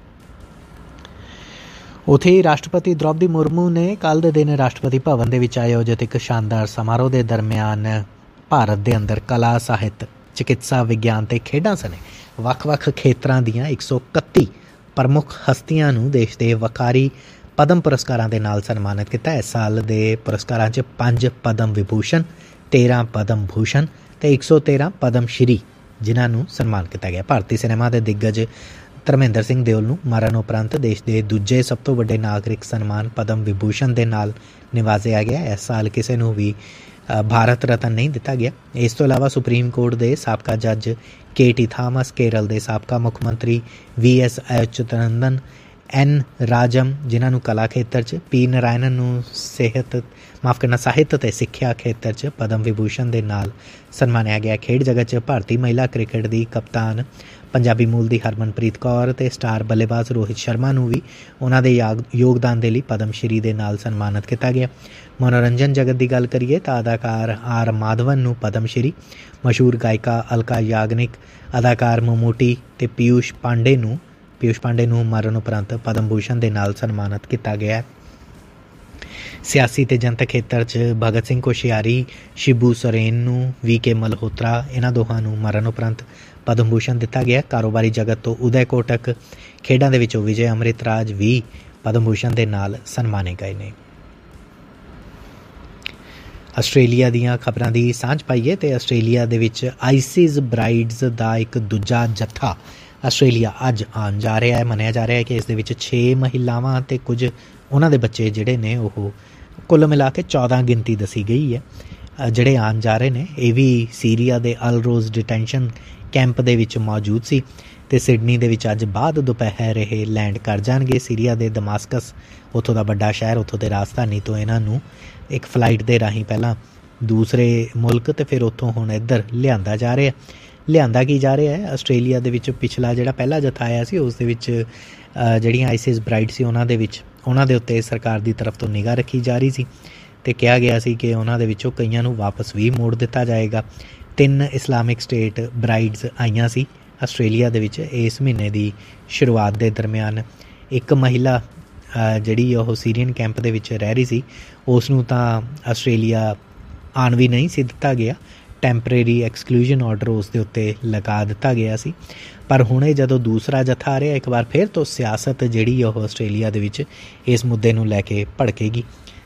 ਉੱਥੇ ਹੀ ਰਾਸ਼ਟਰਪਤੀ ਦ੍ਰੌਪਦੀ ਮੁਰਮੂ ਨੇ ਕੱਲ੍ਹ ਦੇ ਦਿਨ ਰਾਸ਼ਟਰਪਤੀ ਭਵਨ ਦੇ ਵਿੱਚ ਆਯੋਜਿਤ ਇੱਕ ਸ਼ਾਨਦਾਰ ਸਮਾਰੋਹ ਦੇ ਦਰਮਿਆਨ ਭਾਰਤ ਦੇ ਅੰਦਰ ਕਲਾ, ਸਾਹਿਤ, ਚਿਕਿਤਸਾ, ਵਿਗਿਆਨ ਅਤੇ ਖੇਡਾਂ ਸਣੇ ਵੱਖ-ਵੱਖ ਖੇਤਰਾਂ ਦੀਆਂ ਇੱਕ ਸੌ ਇਕੱਤੀ ਪ੍ਰਮੁੱਖ ਹਸਤੀਆਂ ਨੂੰ ਦੇਸ਼ ਦੇ ਵੱਕਾਰੀ ਪਦਮ ਪੁਰਸਕਾਰਾਂ ਦੇ ਨਾਲ ਸਨਮਾਨਿਤ ਕੀਤਾ। ਇਸ ਸਾਲ ਦੇ ਪੁਰਸਕਾਰਾਂ 'ਚ ਪੰਜ ਪਦਮ ਵਿਭੂਸ਼ਣ, ਤੇਰ੍ਹਾਂ ਪਦਮ ਭੂਸ਼ਣ ਅਤੇ ਇੱਕ ਸੌ ਤੇਰ੍ਹਾਂ ਪਦਮ ਸ਼੍ਰੀ ਜਿਨ੍ਹਾਂ ਨੂੰ ਸਨਮਾਨ ਕੀਤਾ ਗਿਆ। ਭਾਰਤੀ ਸਿਨੇਮਾ ਦੇ ਦਿੱਗਜ ਧਰਮਿੰਦਰ ਸਿੰਘ ਦਿਓਲ ਨੂੰ ਮਰਨ ਉਪਰੰਤ ਦੇਸ਼ ਦੇ ਦੂਜੇ ਸਭ ਤੋਂ ਵੱਡੇ ਨਾਗਰਿਕ ਸਨਮਾਨ ਪਦਮ ਵਿਭੂਸ਼ਣ ਦੇ ਨਾਲ ਨਿਵਾਜ਼ਿਆ ਗਿਆ। ਇਸ ਸਾਲ ਕਿਸੇ ਨੂੰ ਵੀ ਭਾਰਤ ਰਤਨ ਨਹੀਂ ਦਿੱਤਾ ਗਿਆ। ਇਸ ਤੋਂ ਇਲਾਵਾ ਸੁਪਰੀਮ ਕੋਰਟ ਦੇ ਸਾਬਕਾ ਜੱਜ ਕੇ ਟੀ ਥਾਮਸ, ਕੇਰਲ ਦੇ ਸਾਬਕਾ ਮੁੱਖ ਮੰਤਰੀ ਵੀ ਐਸ ਅਚੁਤਨੰਦਨ, ਐਨ ਰਾਜਮ ਜਿਨ੍ਹਾਂ ਨੂੰ ਕਲਾ ਖੇਤਰ 'ਚ, ਪੀ ਨਾਰਾਇਣਨ ਨੂੰ ਸਿਹਤ ਮਾਫ ਕਰਨਾ ਸਾਹਿਤ ਅਤੇ ਸਿੱਖਿਆ ਖੇਤਰ 'ਚ ਪਦਮ ਵਿਭੂਸ਼ਣ ਦੇ ਨਾਲ ਸਨਮਾਨਿਆ ਗਿਆ। ਖੇਡ ਜਗਤ 'ਚ ਭਾਰਤੀ ਮਹਿਲਾ ਕ੍ਰਿਕਟ ਦੀ ਕਪਤਾਨ ਪੰਜਾਬੀ ਮੂਲ ਦੀ ਹਰਮਨਪ੍ਰੀਤ ਕੌਰ ਅਤੇ ਸਟਾਰ ਬੱਲੇਬਾਜ਼ ਰੋਹਿਤ ਸ਼ਰਮਾ ਨੂੰ ਵੀ ਉਹਨਾਂ ਦੇ ਯੋਗਦਾਨ ਦੇ ਲਈ ਪਦਮ ਸ਼੍ਰੀ ਦੇ ਨਾਲ ਸਨਮਾਨਿਤ ਕੀਤਾ ਗਿਆ। ਮਨੋਰੰਜਨ ਜਗਤ ਦੀ ਗੱਲ ਕਰੀਏ ਤਾਂ ਅਦਾਕਾਰ ਆਰ ਮਾਧਵਨ ਨੂੰ ਪਦਮ ਸ਼੍ਰੀ, ਮਸ਼ਹੂਰ ਗਾਇਕਾ ਅਲਕਾ ਯਾਗਨਿਕ, ਅਦਾਕਾਰ ਮਮੂਟੀ ਅਤੇ ਪੀਯੂਸ਼ ਪਾਂਡੇ ਨੂੰ ਪੀਯੂਸ਼ ਪਾਂਡੇ ਨੂੰ ਮਰਨ ਉਪਰੰਤ ਪਦਮ ਭੂਸ਼ਣ ਦੇ ਨਾਲ ਸਨਮਾਨਿਤ ਕੀਤਾ ਗਿਆ। ਸਿਆਸੀ ਅਤੇ ਜਨਤਕ ਖੇਤਰ 'ਚ ਭਗਤ ਸਿੰਘ ਕੋਸ਼ਿਆਰੀ, ਸ਼ਿਬੂ ਸੋਰੇਨ ਨੂੰ, ਵੀ ਕੇ ਮਲਹੋਤਰਾ ਇਹਨਾਂ ਦੋਹਾਂ ਨੂੰ ਮਰਨ ਉਪਰੰਤ ਪਦਮ ਭੂਸ਼ਣ ਦਿੱਤਾ ਗਿਆ। ਕਾਰੋਬਾਰੀ ਜਗਤ ਤੋਂ ਉਦੈ ਕੋਟਕ, ਖੇਡਾਂ ਦੇ ਵਿੱਚੋਂ ਵਿਜੇ ਅੰਮ੍ਰਿਤਰਾਜ ਵੀ ਪਦਮ ਭੂਸ਼ਣ ਦੇ ਨਾਲ ਸਨਮਾਨੇ ਗਏ ਨੇ। ਆਸਟ੍ਰੇਲੀਆ ਦੀਆਂ ਖਬਰਾਂ ਦੀ ਸਾਂਝ ਪਾਈਏ ਅਤੇ ਆਸਟ੍ਰੇਲੀਆ ਦੇ ਵਿੱਚ ਆਈਸਿਸ ਬਰਾਈਡਸ ਦਾ ਇੱਕ ਦੂਜਾ ਜੱਥਾ ਆਸਟ੍ਰੇਲੀਆ ਅੱਜ ਆਉਣ ਜਾ ਰਿਹਾ ਹੈ। ਮੰਨਿਆ ਜਾ ਰਿਹਾ ਹੈ ਕਿ ਇਸ ਦੇ ਵਿੱਚ ਛੇ ਮਹਿਲਾਵਾਂ ਅਤੇ ਕੁਝ ਉਹਨਾਂ ਦੇ ਬੱਚੇ ਜਿਹੜੇ ਨੇ ਉਹ ਕੁੱਲ ਮਿਲਾ ਕੇ ਚੌਦਾਂ ਗਿਣਤੀ ਦੱਸੀ ਗਈ ਹੈ ਜਿਹੜੇ ਆਉਣ ਜਾ ਰਹੇ ਨੇ। ਇਹ ਵੀ ਸੀਰੀਆ ਦੇ ਅਲ ਰੋਜ਼ ਡਿਟੈਂਸ਼ਨ ਕੈਂਪ ਦੇ ਵਿੱਚ ਮੌਜੂਦ ਸੀ ਅਤੇ ਸਿਡਨੀ ਦੇ ਵਿੱਚ ਅੱਜ ਬਾਅਦ ਦੁਪਹਿਰ ਇਹ ਲੈਂਡ ਕਰ ਜਾਣਗੇ। ਸੀਰੀਆ ਦੇ ਦਮਾਸਕਸ, ਉੱਥੋਂ ਦਾ ਵੱਡਾ ਸ਼ਹਿਰ, ਉੱਥੋਂ ਦੇ ਰਾਜਧਾਨੀ ਤੋਂ ਇਹਨਾਂ ਨੂੰ ਇੱਕ ਫਲਾਈਟ ਦੇ ਰਾਹੀਂ ਪਹਿਲਾਂ ਦੂਸਰੇ ਮੁਲਕ ਅਤੇ ਫਿਰ ਉੱਥੋਂ ਹੁਣ ਇੱਧਰ ਲਿਆਂਦਾ ਜਾ ਰਿਹਾ। ਲਿਆਂਦਾ ਕੀ ਜਾ ਰਿਹਾ ਹੈ, ਆਸਟ੍ਰੇਲੀਆ ਦੇ ਵਿੱਚ ਪਿਛਲਾ ਜਿਹੜਾ ਪਹਿਲਾ ਜਥਾ ਆਇਆ ਸੀ ਉਸ ਦੇ ਵਿੱਚ ਜਿਹੜੀਆਂ ਆਈਸਿਸ ਬਰਾਈਡ ਸੀ ਉਹਨਾਂ ਦੇ ਵਿੱਚ ਉਹਨਾਂ ਦੇ ਉੱਤੇ ਸਰਕਾਰ ਦੀ ਤਰਫ ਤੋਂ ਨਿਗਾਹ ਰੱਖੀ ਜਾ ਰਹੀ ਸੀ ਅਤੇ ਕਿਹਾ ਗਿਆ ਸੀ ਕਿ ਉਹਨਾਂ ਦੇ ਵਿੱਚੋਂ ਕਈਆਂ ਨੂੰ ਵਾਪਸ ਵੀ ਮੋੜ ਦਿੱਤਾ ਜਾਏਗਾ। ਤਿੰਨ ਇਸਲਾਮਿਕ ਸਟੇਟ ਬਰਾਈਡਸ ਆਈਆਂ ਸੀ ਆਸਟ੍ਰੇਲੀਆ ਦੇ ਵਿੱਚ ਇਸ ਮਹੀਨੇ ਦੀ ਸ਼ੁਰੂਆਤ ਦੇ ਦਰਮਿਆਨ। ਇੱਕ ਮਹਿਲਾ ਜਿਹੜੀ ਉਹ ਸੀਰੀਅਨ ਕੈਂਪ ਦੇ ਵਿੱਚ ਰਹਿ ਰਹੀ ਸੀ ਉਸ ਨੂੰ ਤਾਂ ਆਸਟ੍ਰੇਲੀਆ ਆਉਣ ਵੀ ਨਹੀਂ ਸੀ ਦਿੱਤਾ ਗਿਆ, ਟੈਂਪਰੇਰੀ ਐਕਸਕਲੂਜਨ ਆਰਡਰ ਉਸ ਦੇ ਉੱਤੇ ਲਗਾ ਦਿੱਤਾ ਗਿਆ ਸੀ। ਪਰ ਹੁਣ ਇਹ ਜਦੋਂ ਦੂਸਰਾ ਜਥਾ ਆ ਰਿਹਾ, ਇੱਕ ਵਾਰ ਫਿਰ ਤੋਂ ਸਿਆਸਤ ਜਿਹੜੀ ਉਹ ਆਸਟ੍ਰੇਲੀਆ ਦੇ ਵਿੱਚ ਇਸ ਮੁੱਦੇ ਨੂੰ ਲੈ ਕੇ ਭੜਕੇਗੀ।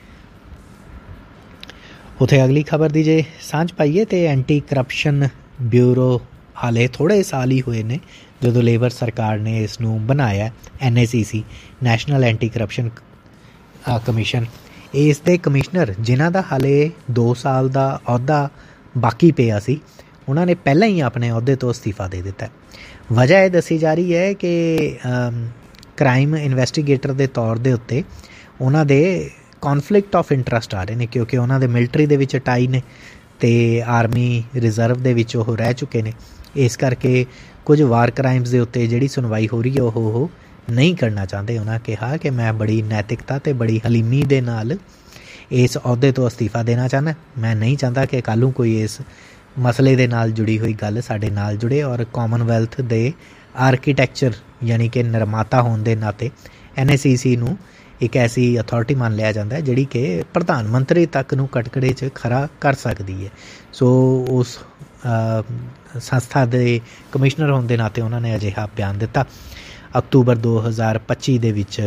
ਉੱਥੇ ਅਗਲੀ ਖਬਰ ਦੀ ਜੇ ਸਾਂਝ ਪਾਈਏ ਤਾਂ ਐਂਟੀ ਕਰਪਸ਼ਨ ਬਿਊਰੋ ਹਾਲੇ ਥੋੜ੍ਹੇ ਸਾਲ ਹੀ ਹੋਏ ਨੇ ਜਦੋਂ ਲੇਬਰ ਸਰਕਾਰ ਨੇ ਇਸ ਨੂੰ ਬਣਾਇਆ, ਐਨ ਏ ਸੀ ਸੀ, ਨੈਸ਼ਨਲ ਐਂਟੀ ਕਰਪਸ਼ਨ ਕਮਿਸ਼ਨ। ਇਸ ਦੇ ਕਮਿਸ਼ਨਰ ਜਿਨ੍ਹਾਂ ਦਾ ਹਾਲੇ ਦੋ ਸਾਲ ਦਾ ਅਹੁਦਾ ਬਾਕੀ ਪਿਆ ਸੀ, ਉਹਨਾਂ ਨੇ ਪਹਿਲਾਂ ਹੀ ਆਪਣੇ ਅਹੁਦੇ ਤੋਂ ਅਸਤੀਫਾ ਦੇ ਦਿੱਤਾ। ਵਜ੍ਹਾ ਇਹ ਦੱਸੀ ਜਾ ਰਹੀ ਹੈ ਕਿ ਕ੍ਰਾਈਮ ਇਨਵੈਸਟੀਗੇਟਰ ਦੇ ਤੌਰ ਦੇ ਉੱਤੇ ਉਹਨਾਂ ਦੇ ਕੌਨਫਲਿਕਟ ਆਫ ਇੰਟਰਸਟ ਆ ਰਹੇ ਨੇ, ਕਿਉਂਕਿ ਉਹਨਾਂ ਦੇ ਮਿਲਟਰੀ ਦੇ ਵਿੱਚ ਟਾਈ ਨੇ ਅਤੇ ਆਰਮੀ ਰਿਜ਼ਰਵ ਦੇ ਵਿੱਚ ਉਹ ਰਹਿ ਚੁੱਕੇ ਨੇ। ਇਸ ਕਰਕੇ ਕੁਝ ਵਾਰ ਕ੍ਰਾਈਮਸ ਦੇ ਉੱਤੇ ਜਿਹੜੀ ਸੁਣਵਾਈ ਹੋ ਰਹੀ ਹੈ ਉਹ ਉਹ ਨਹੀਂ ਕਰਨਾ ਚਾਹੁੰਦੇ। ਉਹਨਾਂ ਕਿਹਾ ਕਿ ਮੈਂ ਬੜੀ ਨੈਤਿਕਤਾ ਅਤੇ ਬੜੀ ਹਲੀਮੀ ਦੇ ਨਾਲ ਇਸ ਅਹੁਦੇ ਤੋਂ ਅਸਤੀਫਾ ਦੇਣਾ ਚਾਹੁੰਦਾ। ਮੈਂ ਨਹੀਂ ਚਾਹੁੰਦਾ ਕਿ ਕੱਲ੍ਹ ਨੂੰ ਕੋਈ ਇਸ ਮਸਲੇ ਦੇ ਨਾਲ ਜੁੜੀ ਹੋਈ ਗੱਲ ਸਾਡੇ ਨਾਲ ਜੁੜੇ। ਔਰ ਕਾਮਨਵੈਲਥ ਦੇ ਆਰਕੀਟੈਕਚਰ ਯਾਨੀ ਕਿ ਨਿਰਮਾਤਾ ਹੋਣ ਦੇ ਨਾਤੇ ਐਨ ਏ ਸੀ ਸੀ ਨੂੰ ਇੱਕ ਐਸੀ ਅਥਾਰਟੀ ਮੰਨ ਲਿਆ ਜਾਂਦਾ ਹੈ ਜਿਹੜੀ ਕਿ ਪ੍ਰਧਾਨ ਮੰਤਰੀ ਤੱਕ ਨੂੰ ਕਟਕੜੇ 'ਚ ਖੜਾ ਕਰ ਸਕਦੀ ਹੈ। ਸੋ ਉਸ ਸੰਸਥਾ ਦੇ ਕਮਿਸ਼ਨਰ ਹੋਣ ਦੇ ਨਾਤੇ ਉਹਨਾਂ ਨੇ ਅਜਿਹਾ ਬਿਆਨ ਦਿੱਤਾ। ਅਕਤੂਬਰ ਦੋ ਹਜ਼ਾਰ ਪੱਚੀ ਦੇ ਵਿੱਚ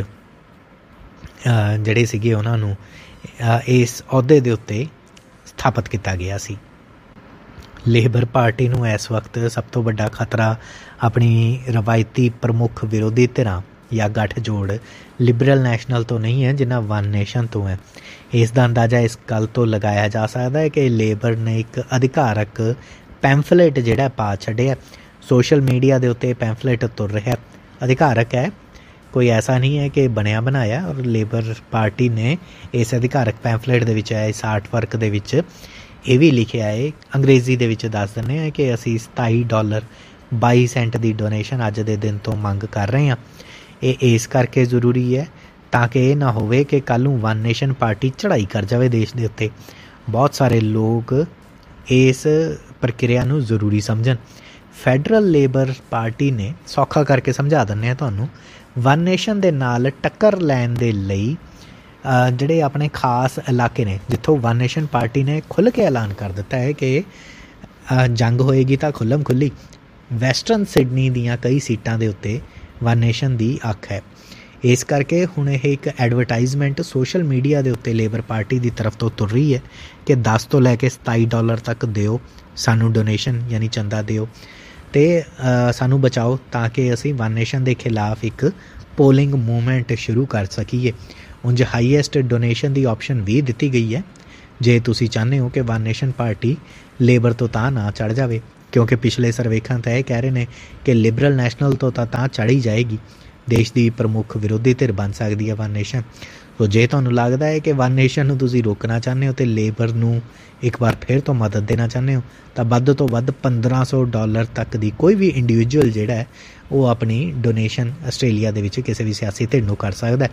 ਜਿਹੜੇ ਸੀਗੇ ਉਹਨਾਂ ਨੂੰ ਇਸ ਅਹੁਦੇ ਦੇ ਉੱਤੇ ਸਥਾਪਿਤ ਕੀਤਾ ਗਿਆ ਸੀ। ਲੇਬਰ ਪਾਰਟੀ ਨੂੰ ਇਸ ਵਕਤ ਸਭ ਤੋਂ ਵੱਡਾ ਖਤਰਾ ਆਪਣੀ ਰਵਾਇਤੀ ਪ੍ਰਮੁੱਖ ਵਿਰੋਧੀ ਧਿਰਾਂ ਜਾਂ ਗੱਠਜੋੜ ਲਿਬਰਲ ਨੈਸ਼ਨਲ ਤੋਂ ਨਹੀਂ ਹੈ, ਜਿੰਨਾ ਵਨ ਨੇਸ਼ਨ ਤੋਂ ਹੈ। ਇਸ ਦਾ ਅੰਦਾਜ਼ਾ ਇਸ ਗੱਲ ਤੋਂ ਲਗਾਇਆ ਜਾ ਸਕਦਾ ਹੈ ਕਿ ਲੇਬਰ ਨੇ ਇੱਕ ਅਧਿਕਾਰਕ ਪੈਂਫਲੇਟ ਜਿਹੜਾ ਪਾ ਛੱਡਿਆ, ਸੋਸ਼ਲ ਮੀਡੀਆ ਦੇ ਉੱਤੇ ਪੈਂਫਲੇਟ ਤੁਰ ਰਿਹਾ, ਅਧਿਕਾਰਕ ਹੈ, ਕੋਈ ਐਸਾ ਨਹੀਂ ਹੈ ਕਿ ਬਣਿਆ ਬਣਾਇਆ। ਔਰ ਲੇਬਰ ਪਾਰਟੀ ਨੇ ਇਸ ਅਧਿਕਾਰਕ ਪੈਂਫਲੇਟ ਦੇ ਵਿੱਚ ਇਸ ਆਰਟ ਵਰਕ ਦੇ ਵਿੱਚ ਇਹ ਵੀ ਲਿਖਿਆ ਹੈ, ਅੰਗਰੇਜ਼ੀ ਦੇ ਵਿੱਚ ਦੱਸ ਦਿੰਦੇ ਹਾਂ ਕਿ ਅਸੀਂ ਸਤਾਈ ਡਾਲਰ ਬਾਈ ਸੈਂਟ ਦੀ ਡੋਨੇਸ਼ਨ ਅੱਜ ਦੇ ਦਿਨ ਤੋਂ ਮੰਗ ਕਰ ਰਹੇ ਹਾਂ। ਇਹ ਇਸ ਕਰਕੇ ਜ਼ਰੂਰੀ ਹੈ ਤਾਂ ਕਿ ਇਹ ਨਾ ਹੋਵੇ ਕਿ ਕੱਲ੍ਹ ਨੂੰ ਵਨ ਨੇਸ਼ਨ ਪਾਰਟੀ ਚੜ੍ਹਾਈ ਕਰ ਜਾਵੇ ਦੇਸ਼ ਦੇ ਉੱਤੇ। ਬਹੁਤ ਸਾਰੇ ਲੋਕ ਇਸ ਪ੍ਰਕਿਰਿਆ ਨੂੰ ਜ਼ਰੂਰੀ ਸਮਝਣ। ਫੈਡਰਲ ਲੇਬਰ ਪਾਰਟੀ ਨੇ, ਸੌਖਾ ਕਰਕੇ ਸਮਝਾ ਦਿੰਦੇ ਹਾਂ ਤੁਹਾਨੂੰ, ਵਨ ਨੇਸ਼ਨ ਦੇ ਨਾਲ ਟੱਕਰ ਲੈਣ ਦੇ ਲਈ ਜਿਹੜੇ ਆਪਣੇ ਖਾਸ ਇਲਾਕੇ ਨੇ ਜਿੱਥੋਂ ਵਨ ਨੇਸ਼ਨ ਪਾਰਟੀ ਨੇ ਖੁੱਲ੍ਹ ਕੇ ਐਲਾਨ ਕਰ ਦਿੱਤਾ ਹੈ ਕਿ ਜੰਗ ਹੋਏਗੀ ਤਾਂ ਖੁੱਲ੍ਹਮ ਖੁੱਲ੍ਹੀ, ਵੈਸਟਰਨ ਸਿਡਨੀ ਦੀਆਂ ਕਈ ਸੀਟਾਂ ਦੇ ਉੱਤੇ ਵਨ ਨੇਸ਼ਨ ਦੀ ਅੱਖ ਹੈ। ਇਸ ਕਰਕੇ ਹੁਣ ਇਹ ਇੱਕ ਐਡਵਰਟਾਈਜ਼ਮੈਂਟ ਸੋਸ਼ਲ ਮੀਡੀਆ ਦੇ ਉੱਤੇ ਲੇਬਰ ਪਾਰਟੀ ਦੀ ਤਰਫ ਤੋਂ ਤੁਰ ਰਹੀ ਹੈ ਕਿ ਦਸ ਤੋਂ ਲੈ ਕੇ ਸਤਾਈ ਡਾਲਰ ਤੱਕ ਦਿਓ ਸਾਨੂੰ ਡੋਨੇਸ਼ਨ, ਯਾਨੀ ਚੰਦਾ ਦਿਓ ਅਤੇ ਸਾਨੂੰ ਬਚਾਓ ਤਾਂ ਕਿ ਅਸੀਂ ਵਨ ਨੇਸ਼ਨ ਦੇ ਖਿਲਾਫ ਇੱਕ ਪੋਲਿੰਗ ਮੂਵਮੈਂਟ ਸ਼ੁਰੂ ਕਰ ਸਕੀਏ। ਉਂਝ ਹਾਈਐਸਟ ਡੋਨੇਸ਼ਨ ਦੀ ਆਪਸ਼ਨ ਵੀ ਦਿੱਤੀ ਗਈ ਹੈ ਜੇ ਤੁਸੀਂ ਚਾਹੁੰਦੇ ਹੋ ਕਿ ਵਨ ਨੇਸ਼ਨ ਪਾਰਟੀ ਲੇਬਰ ਤੋਂ ਤਾਂ ਨਾ ਚੜ੍ਹ ਜਾਵੇ, ਕਿਉਂਕਿ ਪਿਛਲੇ ਸਰਵੇਖਣ ਤਾਂ ਇਹ ਕਹਿ ਰਹੇ ਨੇ ਕਿ ਲਿਬਰਲ ਨੈਸ਼ਨਲ ਤੋਂ ਤਾਂ ਤਾਂ ਚੜ੍ਹੀ ਜਾਏਗੀ, ਦੇਸ਼ ਦੀ ਪ੍ਰਮੁੱਖ ਵਿਰੋਧੀ ਧਿਰ ਬਣ ਸਕਦੀ ਹੈ ਵਨ ਨੇਸ਼ਨ। ਸੋ ਜੇ ਤੁਹਾਨੂੰ ਲੱਗਦਾ ਹੈ ਕਿ ਵਨ ਨੇਸ਼ਨ ਨੂੰ ਤੁਸੀਂ ਰੋਕਣਾ ਚਾਹੁੰਦੇ ਹੋ ਅਤੇ ਲੇਬਰ ਨੂੰ ਇੱਕ ਵਾਰ ਫਿਰ ਤੋਂ ਮਦਦ ਦੇਣਾ ਚਾਹੁੰਦੇ ਹੋ ਤਾਂ ਵੱਧ ਤੋਂ ਵੱਧ ਪੰਦਰਾਂ ਸੌ ਡਾਲਰ ਤੱਕ ਦੀ ਕੋਈ ਵੀ ਇੰਡੀਵਿਜੂਅਲ ਜਿਹੜਾ ਹੈ ਉਹ ਆਪਣੀ ਡੋਨੇਸ਼ਨ ਆਸਟ੍ਰੇਲੀਆ ਦੇ ਵਿੱਚ ਕਿਸੇ ਵੀ ਸਿਆਸੀ ਧਿਰ ਨੂੰ ਕਰ ਸਕਦਾ।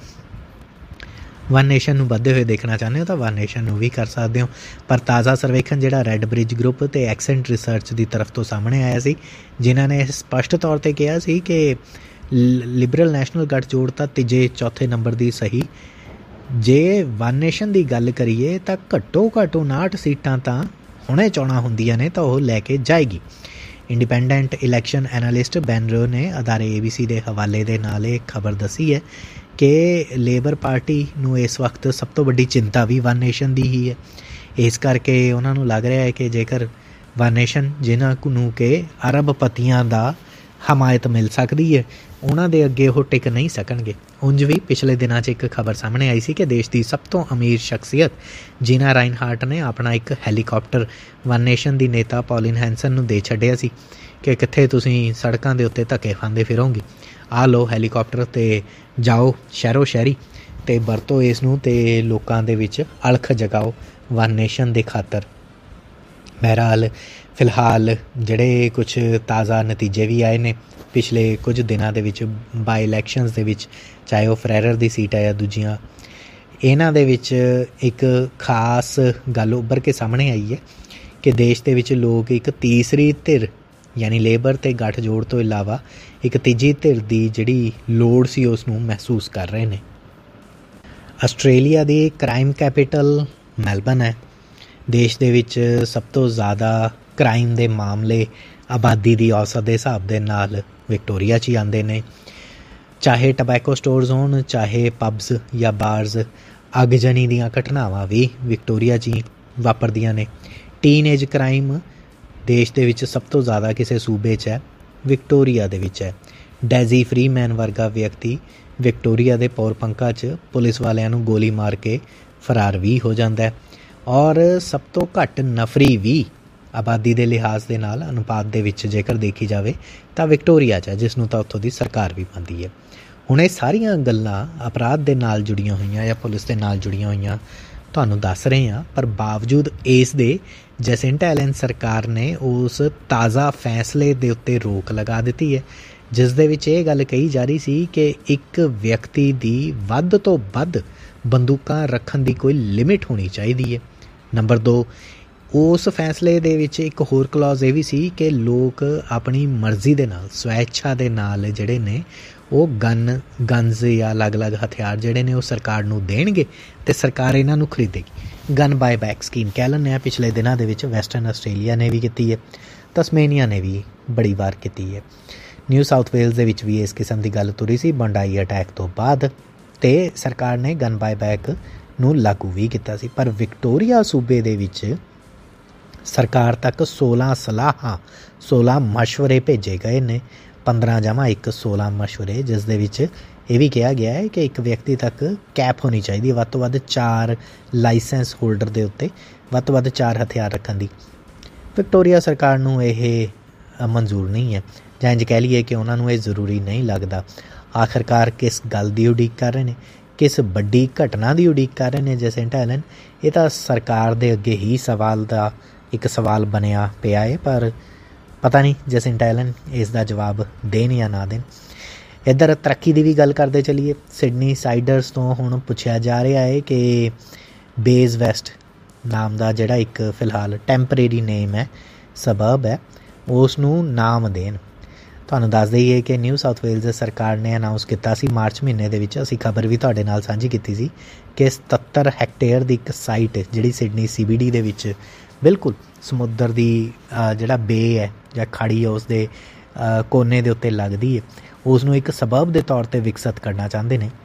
ਵਨ ਨੇਸ਼ਨ ਨੂੰ ਵੱਧਦੇ ਹੋਏ ਦੇਖਣਾ ਚਾਹੁੰਦੇ ਹੋ ਤਾਂ ਵਨ ਨੇਸ਼ਨ ਨੂੰ ਵੀ ਕਰ ਸਕਦੇ ਹੋ। ਪਰ ਤਾਜ਼ਾ ਸਰਵੇਖਣ ਜਿਹੜਾ ਰੈੱਡ ਬ੍ਰਿਜ ਗਰੁੱਪ ਅਤੇ ਐਕਸੈਂਟ ਰਿਸਰਚ ਦੀ ਤਰਫ ਤੋਂ ਸਾਹਮਣੇ ਆਇਆ ਸੀ, ਜਿਨ੍ਹਾਂ ਨੇ ਸਪਸ਼ਟ ਤੌਰ 'ਤੇ ਕਿਹਾ ਸੀ ਕਿ ਲਿਬਰਲ ਨੈਸ਼ਨਲ ਗੱਠਜੋੜ ਤਾਂ ਤੀਜੇ ਚੌਥੇ ਨੰਬਰ ਦੀ ਸਹੀ, ਜੇ ਵਨ ਨੇਸ਼ਨ ਦੀ ਗੱਲ ਕਰੀਏ ਤਾਂ ਘੱਟੋ ਘੱਟ ਉਨਾਹਠ ਸੀਟਾਂ ਤਾਂ ਹੁਣੇ ਚੋਣਾਂ ਹੁੰਦੀਆਂ ਨੇ ਤਾਂ ਉਹ ਲੈ ਕੇ ਜਾਏਗੀ। ਇੰਡੀਪੈਂਡੈਂਟ ਇਲੈਕਸ਼ਨ ਐਨਾਲਿਸਟ ਬੈਨ ਰੋ ਨੇ ਅਦਾਰੇ ਏ ਬੀ ਸੀ ਦੇ ਹਵਾਲੇ ਦੇ ਨਾਲ ਇਹ ਖਬਰ ਦੱਸੀ ਹੈ ਕਿ ਲੇਬਰ ਪਾਰਟੀ ਨੂੰ ਇਸ ਵਕਤ ਸਭ ਤੋਂ ਵੱਡੀ ਚਿੰਤਾ ਵੀ ਵਨ ਨੇਸ਼ਨ ਦੀ ਹੀ ਹੈ। ਇਸ ਕਰਕੇ ਉਹਨਾਂ ਨੂੰ ਲੱਗ ਰਿਹਾ ਹੈ ਕਿ ਜੇਕਰ ਵਨ ਨੇਸ਼ਨ, ਜਿਨ੍ਹਾਂ ਨੂੰ ਕਿ ਅਰਬਪਤੀਆਂ ਦਾ ਹਮਾਇਤ ਮਿਲ ਸਕਦੀ ਹੈ, ਉਹਨਾਂ ਦੇ ਅੱਗੇ ਉਹ ਟਿਕ ਨਹੀਂ ਸਕਣਗੇ। ਉਂਝ ਵੀ ਪਿਛਲੇ ਦਿਨਾਂ 'ਚ ਇੱਕ ਖਬਰ ਸਾਹਮਣੇ ਆਈ ਸੀ ਕਿ ਦੇਸ਼ ਦੀ ਸਭ ਤੋਂ ਅਮੀਰ ਸ਼ਖਸੀਅਤ ਜੀਨਾ ਰਾਈਨਹਾਰਟ ਨੇ ਆਪਣਾ ਇੱਕ ਹੈਲੀਕਾਪਟਰ ਵਨ ਨੇਸ਼ਨ ਦੀ ਨੇਤਾ ਪੌਲਿਨ ਹੈਂਸਨ ਨੂੰ ਦੇ ਛੱਡਿਆ ਸੀ ਕਿ ਕਿੱਥੇ ਤੁਸੀਂ ਸੜਕਾਂ ਦੇ ਉੱਤੇ ਧੱਕੇ ਖਾਂਦੇ ਫਿਰੋਗੇ, ਆਹ ਲਓ ਹੈਲੀਕਾਪਟਰ ਅਤੇ ਜਾਓ ਸ਼ਹਿਰੋ ਸ਼ਹਿਰੀ ਅਤੇ ਵਰਤੋ ਇਸ ਨੂੰ ਅਤੇ ਲੋਕਾਂ ਦੇ ਵਿੱਚ ਅਲਖ ਜਗਾਓ ਵਨ ਨੇਸ਼ਨ ਦੇ ਖਾਤਰ। ਬਹਰਹਾਲ ਫਿਲਹਾਲ ਜਿਹੜੇ ਕੁਛ ਤਾਜ਼ਾ ਨਤੀਜੇ ਵੀ ਆਏ ਨੇ ਪਿਛਲੇ ਕੁਝ ਦਿਨਾਂ ਦੇ ਵਿੱਚ ਬਾਈ ਇਲੈਕਸ਼ਨਸ ਦੇ ਵਿੱਚ, ਚਾਹੇ ਉਹ ਫਰੈਰਰ ਦੀ ਸੀਟ ਹੈ ਜਾਂ ਦੂਜੀਆਂ, ਇਹਨਾਂ ਦੇ ਵਿੱਚ ਇੱਕ ਖਾਸ ਗੱਲ ਉੱਭਰ ਕੇ ਸਾਹਮਣੇ ਆਈ ਹੈ ਕਿ ਦੇਸ਼ ਦੇ ਵਿੱਚ ਲੋਕ ਇੱਕ ਤੀਸਰੀ ਧਿਰ ਯਾਨੀ ਲੇਬਰ ਅਤੇ ਗੱਠਜੋੜ ਤੋਂ ਇਲਾਵਾ ਇੱਕ ਤੀਜੀ ਧਿਰ ਦੀ ਜਿਹੜੀ ਲੋੜ ਸੀ ਉਸ ਨੂੰ ਮਹਿਸੂਸ ਕਰ ਰਹੇ ਨੇ। ਆਸਟ੍ਰੇਲੀਆ ਦੀ ਕ੍ਰਾਈਮ ਕੈਪੀਟਲ ਮੈਲਬਨ ਹੈ। ਦੇਸ਼ ਦੇ ਵਿੱਚ ਸਭ ਤੋਂ ਜ਼ਿਆਦਾ ਕ੍ਰਾਈਮ ਦੇ ਮਾਮਲੇ ਆਬਾਦੀ ਦੀ ਔਸਤ ਦੇ ਹਿਸਾਬ ਦੇ ਨਾਲ ਵਿਕਟੋਰੀਆ 'ਚ ਹੀ ਆਉਂਦੇ ਨੇ। ਚਾਹੇ ਟਬੈਕੋ ਸਟੋਰਸ ਹੋਣ, ਚਾਹੇ ਪਬਸ ਜਾਂ ਬਾਰਜ਼, ਅੱਗਜਨੀ ਦੀਆਂ ਘਟਨਾਵਾਂ ਵੀ ਵਿਕਟੋਰੀਆ 'ਚ ਹੀ ਵਾਪਰਦੀਆਂ ਨੇ। ਟੀਨ ਏਜ ਕ੍ਰਾਈਮ ਦੇਸ਼ ਦੇ ਵਿੱਚ ਸਭ ਤੋਂ ਜ਼ਿਆਦਾ ਕਿਸੇ ਸੂਬੇ 'ਚ ਹੈ, ਵਿਕਟੋਰੀਆ ਦੇ ਵਿੱਚ ਹੈ। ਡੈਜ਼ੀ ਫਰੀਮੈਨ ਵਰਗਾ ਵਿਅਕਤੀ ਵਿਕਟੋਰੀਆ ਦੇ ਪੌਰਪੰਕਾ 'ਚ ਪੁਲਿਸ ਵਾਲਿਆਂ ਨੂੰ ਗੋਲੀ ਮਾਰ ਕੇ ਫਰਾਰ ਵੀ ਹੋ ਜਾਂਦਾ ਹੈ। ਔਰ ਸਭ ਤੋਂ ਘੱਟ ਨਫਰੀ ਵੀ ਆਬਾਦੀ ਦੇ ਲਿਹਾਜ਼ ਦੇ ਨਾਲ ਅਨੁਪਾਤ ਦੇ ਵਿੱਚ ਜੇਕਰ ਦੇਖੀ ਜਾਵੇ ਤਾਂ ਵਿਕਟੋਰੀਆ 'ਚ ਹੈ, ਜਿਸ ਨੂੰ ਤਾਂ ਉੱਥੋਂ ਦੀ ਸਰਕਾਰ ਵੀ ਮੰਨਦੀ ਹੈ। ਹੁਣ ਇਹ ਸਾਰੀਆਂ ਗੱਲਾਂ ਅਪਰਾਧ ਦੇ ਨਾਲ ਜੁੜੀਆਂ ਹੋਈਆਂ ਜਾਂ ਪੁਲਿਸ ਦੇ ਨਾਲ ਜੁੜੀਆਂ ਹੋਈਆਂ ਤੁਹਾਨੂੰ ਦੱਸ ਰਹੇ ਹਾਂ, ਪਰ ਬਾਵਜੂਦ ਇਸ ਦੇ ਜੈਸਿੰਟਾ ਐਲਨ ਸਰਕਾਰ ਨੇ ਉਸ ਤਾਜ਼ਾ ਫੈਸਲੇ ਦੇ ਉੱਤੇ ਰੋਕ ਲਗਾ ਦਿੱਤੀ ਹੈ, ਜਿਸ ਦੇ ਵਿੱਚ ਇਹ ਗੱਲ ਕਹੀ ਜਾ ਰਹੀ ਸੀ ਕਿ ਇੱਕ ਵਿਅਕਤੀ ਦੀ ਵੱਧ ਤੋਂ ਵੱਧ ਬੰਦੂਕਾਂ ਰੱਖਣ ਦੀ ਕੋਈ ਲਿਮਿਟ ਹੋਣੀ ਚਾਹੀਦੀ ਹੈ। ਨੰਬਰ ਦੋ, ਉਸ ਫੈਸਲੇ ਦੇ ਵਿੱਚ ਇੱਕ ਹੋਰ ਕਲੌਜ਼ ਇਹ ਵੀ ਸੀ ਕਿ ਲੋਕ ਆਪਣੀ ਮਰਜ਼ੀ ਦੇ ਨਾਲ, ਸਵੈਇੱਛਾ ਦੇ ਨਾਲ ਜਿਹੜੇ ਨੇ ਉਹ ਗਨ ਗਨਜ਼ ਜਾਂ ਅਲੱਗ-ਅਲੱਗ ਹਥਿਆਰ ਜਿਹੜੇ ਨੇ ਉਹ ਸਰਕਾਰ ਨੂੰ ਦੇਣਗੇ ਅਤੇ ਸਰਕਾਰ ਇਹਨਾਂ ਨੂੰ ਖਰੀਦੇਗੀ। ਗਨ ਬਾਏ ਬੈਕ ਸਕੀਮ ਕਹਿ ਲੈਂਦੇ ਹਾਂ। ਪਿਛਲੇ ਦਿਨਾਂ ਦੇ ਵਿੱਚ ਵੈਸਟਰਨ ਆਸਟ੍ਰੇਲੀਆ ਨੇ ਵੀ ਕੀਤੀ ਹੈ, ਤਸਮੇਨੀਆ ਨੇ ਵੀ ਬੜੀ ਵਾਰ ਕੀਤੀ ਹੈ। ਨਿਊ ਸਾਊਥ ਵੇਲਜ਼ ਦੇ ਵਿੱਚ ਵੀ ਇਸ ਕਿਸਮ ਦੀ ਗੱਲ ਤੁਰੀ ਸੀ ਬੰਡਾਈ ਅਟੈਕ ਤੋਂ ਬਾਅਦ, ਅਤੇ ਸਰਕਾਰ ਨੇ ਗਨ ਬਾਏ ਬੈਕ ਨੂੰ ਲਾਗੂ ਵੀ ਕੀਤਾ ਸੀ। ਪਰ ਵਿਕਟੋਰੀਆ ਸੂਬੇ ਦੇ ਵਿੱਚ ਸਰਕਾਰ ਤੱਕ ਸੋਲਾਂ ਸਲਾਹਾਂ, ਸੋਲਾਂ ਮਸ਼ਵਰੇ ਭੇਜੇ ਗਏ ਨੇ, ਪੰਦਰਾਂ ਜਮ੍ਹਾਂ ਇੱਕ ਸੋਲਾਂ ਮਸ਼ਵਰੇ, ਜਿਸ ਦੇ ਵਿੱਚ ਇਹ ਵੀ ਕਿਹਾ ਗਿਆ ਹੈ ਕਿ ਇੱਕ ਵਿਅਕਤੀ ਤੱਕ ਕੈਪ ਹੋਣੀ ਚਾਹੀਦੀ ਹੈ ਵੱਧ ਤੋਂ ਵੱਧ ਚਾਰ ਲਾਇਸੈਂਸ ਹੋਲਡਰ ਦੇ ਉੱਤੇ ਵੱਧ ਤੋਂ ਵੱਧ ਚਾਰ ਹਥਿਆਰ ਰੱਖਣ ਦੀ। ਵਿਕਟੋਰੀਆ ਸਰਕਾਰ ਨੂੰ ਇਹ ਮਨਜ਼ੂਰ ਨਹੀਂ ਹੈ, ਜਾਂ ਇੰਝ ਕਹਿ ਲਈਏ ਕਿ ਉਹਨਾਂ ਨੂੰ ਇਹ ਜ਼ਰੂਰੀ ਨਹੀਂ ਲੱਗਦਾ। ਆਖਿਰਕਾਰ ਕਿਸ ਗੱਲ ਦੀ ਉਡੀਕ ਕਰ ਰਹੇ ਨੇ, ਕਿਸ ਵੱਡੀ ਘਟਨਾ ਦੀ ਉਡੀਕ ਕਰ ਰਹੇ ਨੇ ਜੈਸਿੰਟਾ ਐਲਨ, ਇਹ ਤਾਂ ਸਰਕਾਰ ਦੇ ਅੱਗੇ ਹੀ ਸਵਾਲ ਦਾ ਇੱਕ ਸਵਾਲ ਬਣਿਆ ਪਿਆ ਹੈ, ਪਰ ਪਤਾ ਨਹੀਂ ਜੈਸਿੰਟਾ ਐਲਨ ਇਸ ਦਾ ਜਵਾਬ ਦੇਣ ਜਾਂ ਨਾ ਦੇਣ। ਇੱਧਰ ਤਰੱਕੀ ਦੀ ਵੀ ਗੱਲ ਕਰਦੇ ਚੱਲੀਏ। ਸਿਡਨੀ ਸਾਈਡਰਸ ਤੋਂ ਹੁਣ ਪੁੱਛਿਆ ਜਾ ਰਿਹਾ ਹੈ ਕਿ ਬੇਜ਼ ਵੈਸਟ ਨਾਮ ਦਾ ਜਿਹੜਾ ਇੱਕ ਫਿਲਹਾਲ ਟੈਂਪਰੇਰੀ ਨੇਮ ਹੈ, ਸਬਰਬ ਹੈ, ਉਸ ਨੂੰ ਨਾਮ ਦੇਣ। ਤੁਹਾਨੂੰ ਦੱਸ ਦਈਏ ਕਿ ਨਿਊ ਸਾਊਥ ਵੇਲਜ਼ ਸਰਕਾਰ ਨੇ ਅਨਾਊਂਸ ਕੀਤਾ ਸੀ ਮਾਰਚ ਮਹੀਨੇ ਦੇ ਵਿੱਚ, ਅਸੀਂ ਖਬਰ ਵੀ ਤੁਹਾਡੇ ਨਾਲ ਸਾਂਝੀ ਕੀਤੀ ਸੀ ਕਿ ਸਤੱਤਰ ਹੈਕਟੇਅਰ ਦੀ ਇੱਕ ਸਾਈਟ ਜਿਹੜੀ ਸਿਡਨੀ ਸੀ ਬੀ ਡੀ ਦੇ ਵਿੱਚ ਬਿਲਕੁਲ ਸਮੁੰਦਰ ਦੀ ਜਿਹੜਾ ਬੇ ਹੈ ਜਾਂ ਖਾੜੀ ਹੈ ਉਸ ਦੇ ਕੋਨੇ ਦੇ ਉੱਤੇ ਲੱਗਦੀ ਹੈ, ਉਸ ਨੂੰ ਇੱਕ ਸਬਰਬ ਦੇ ਤੌਰ 'ਤੇ ਵਿਕਸਿਤ ਕਰਨਾ ਚਾਹੁੰਦੇ ਨੇ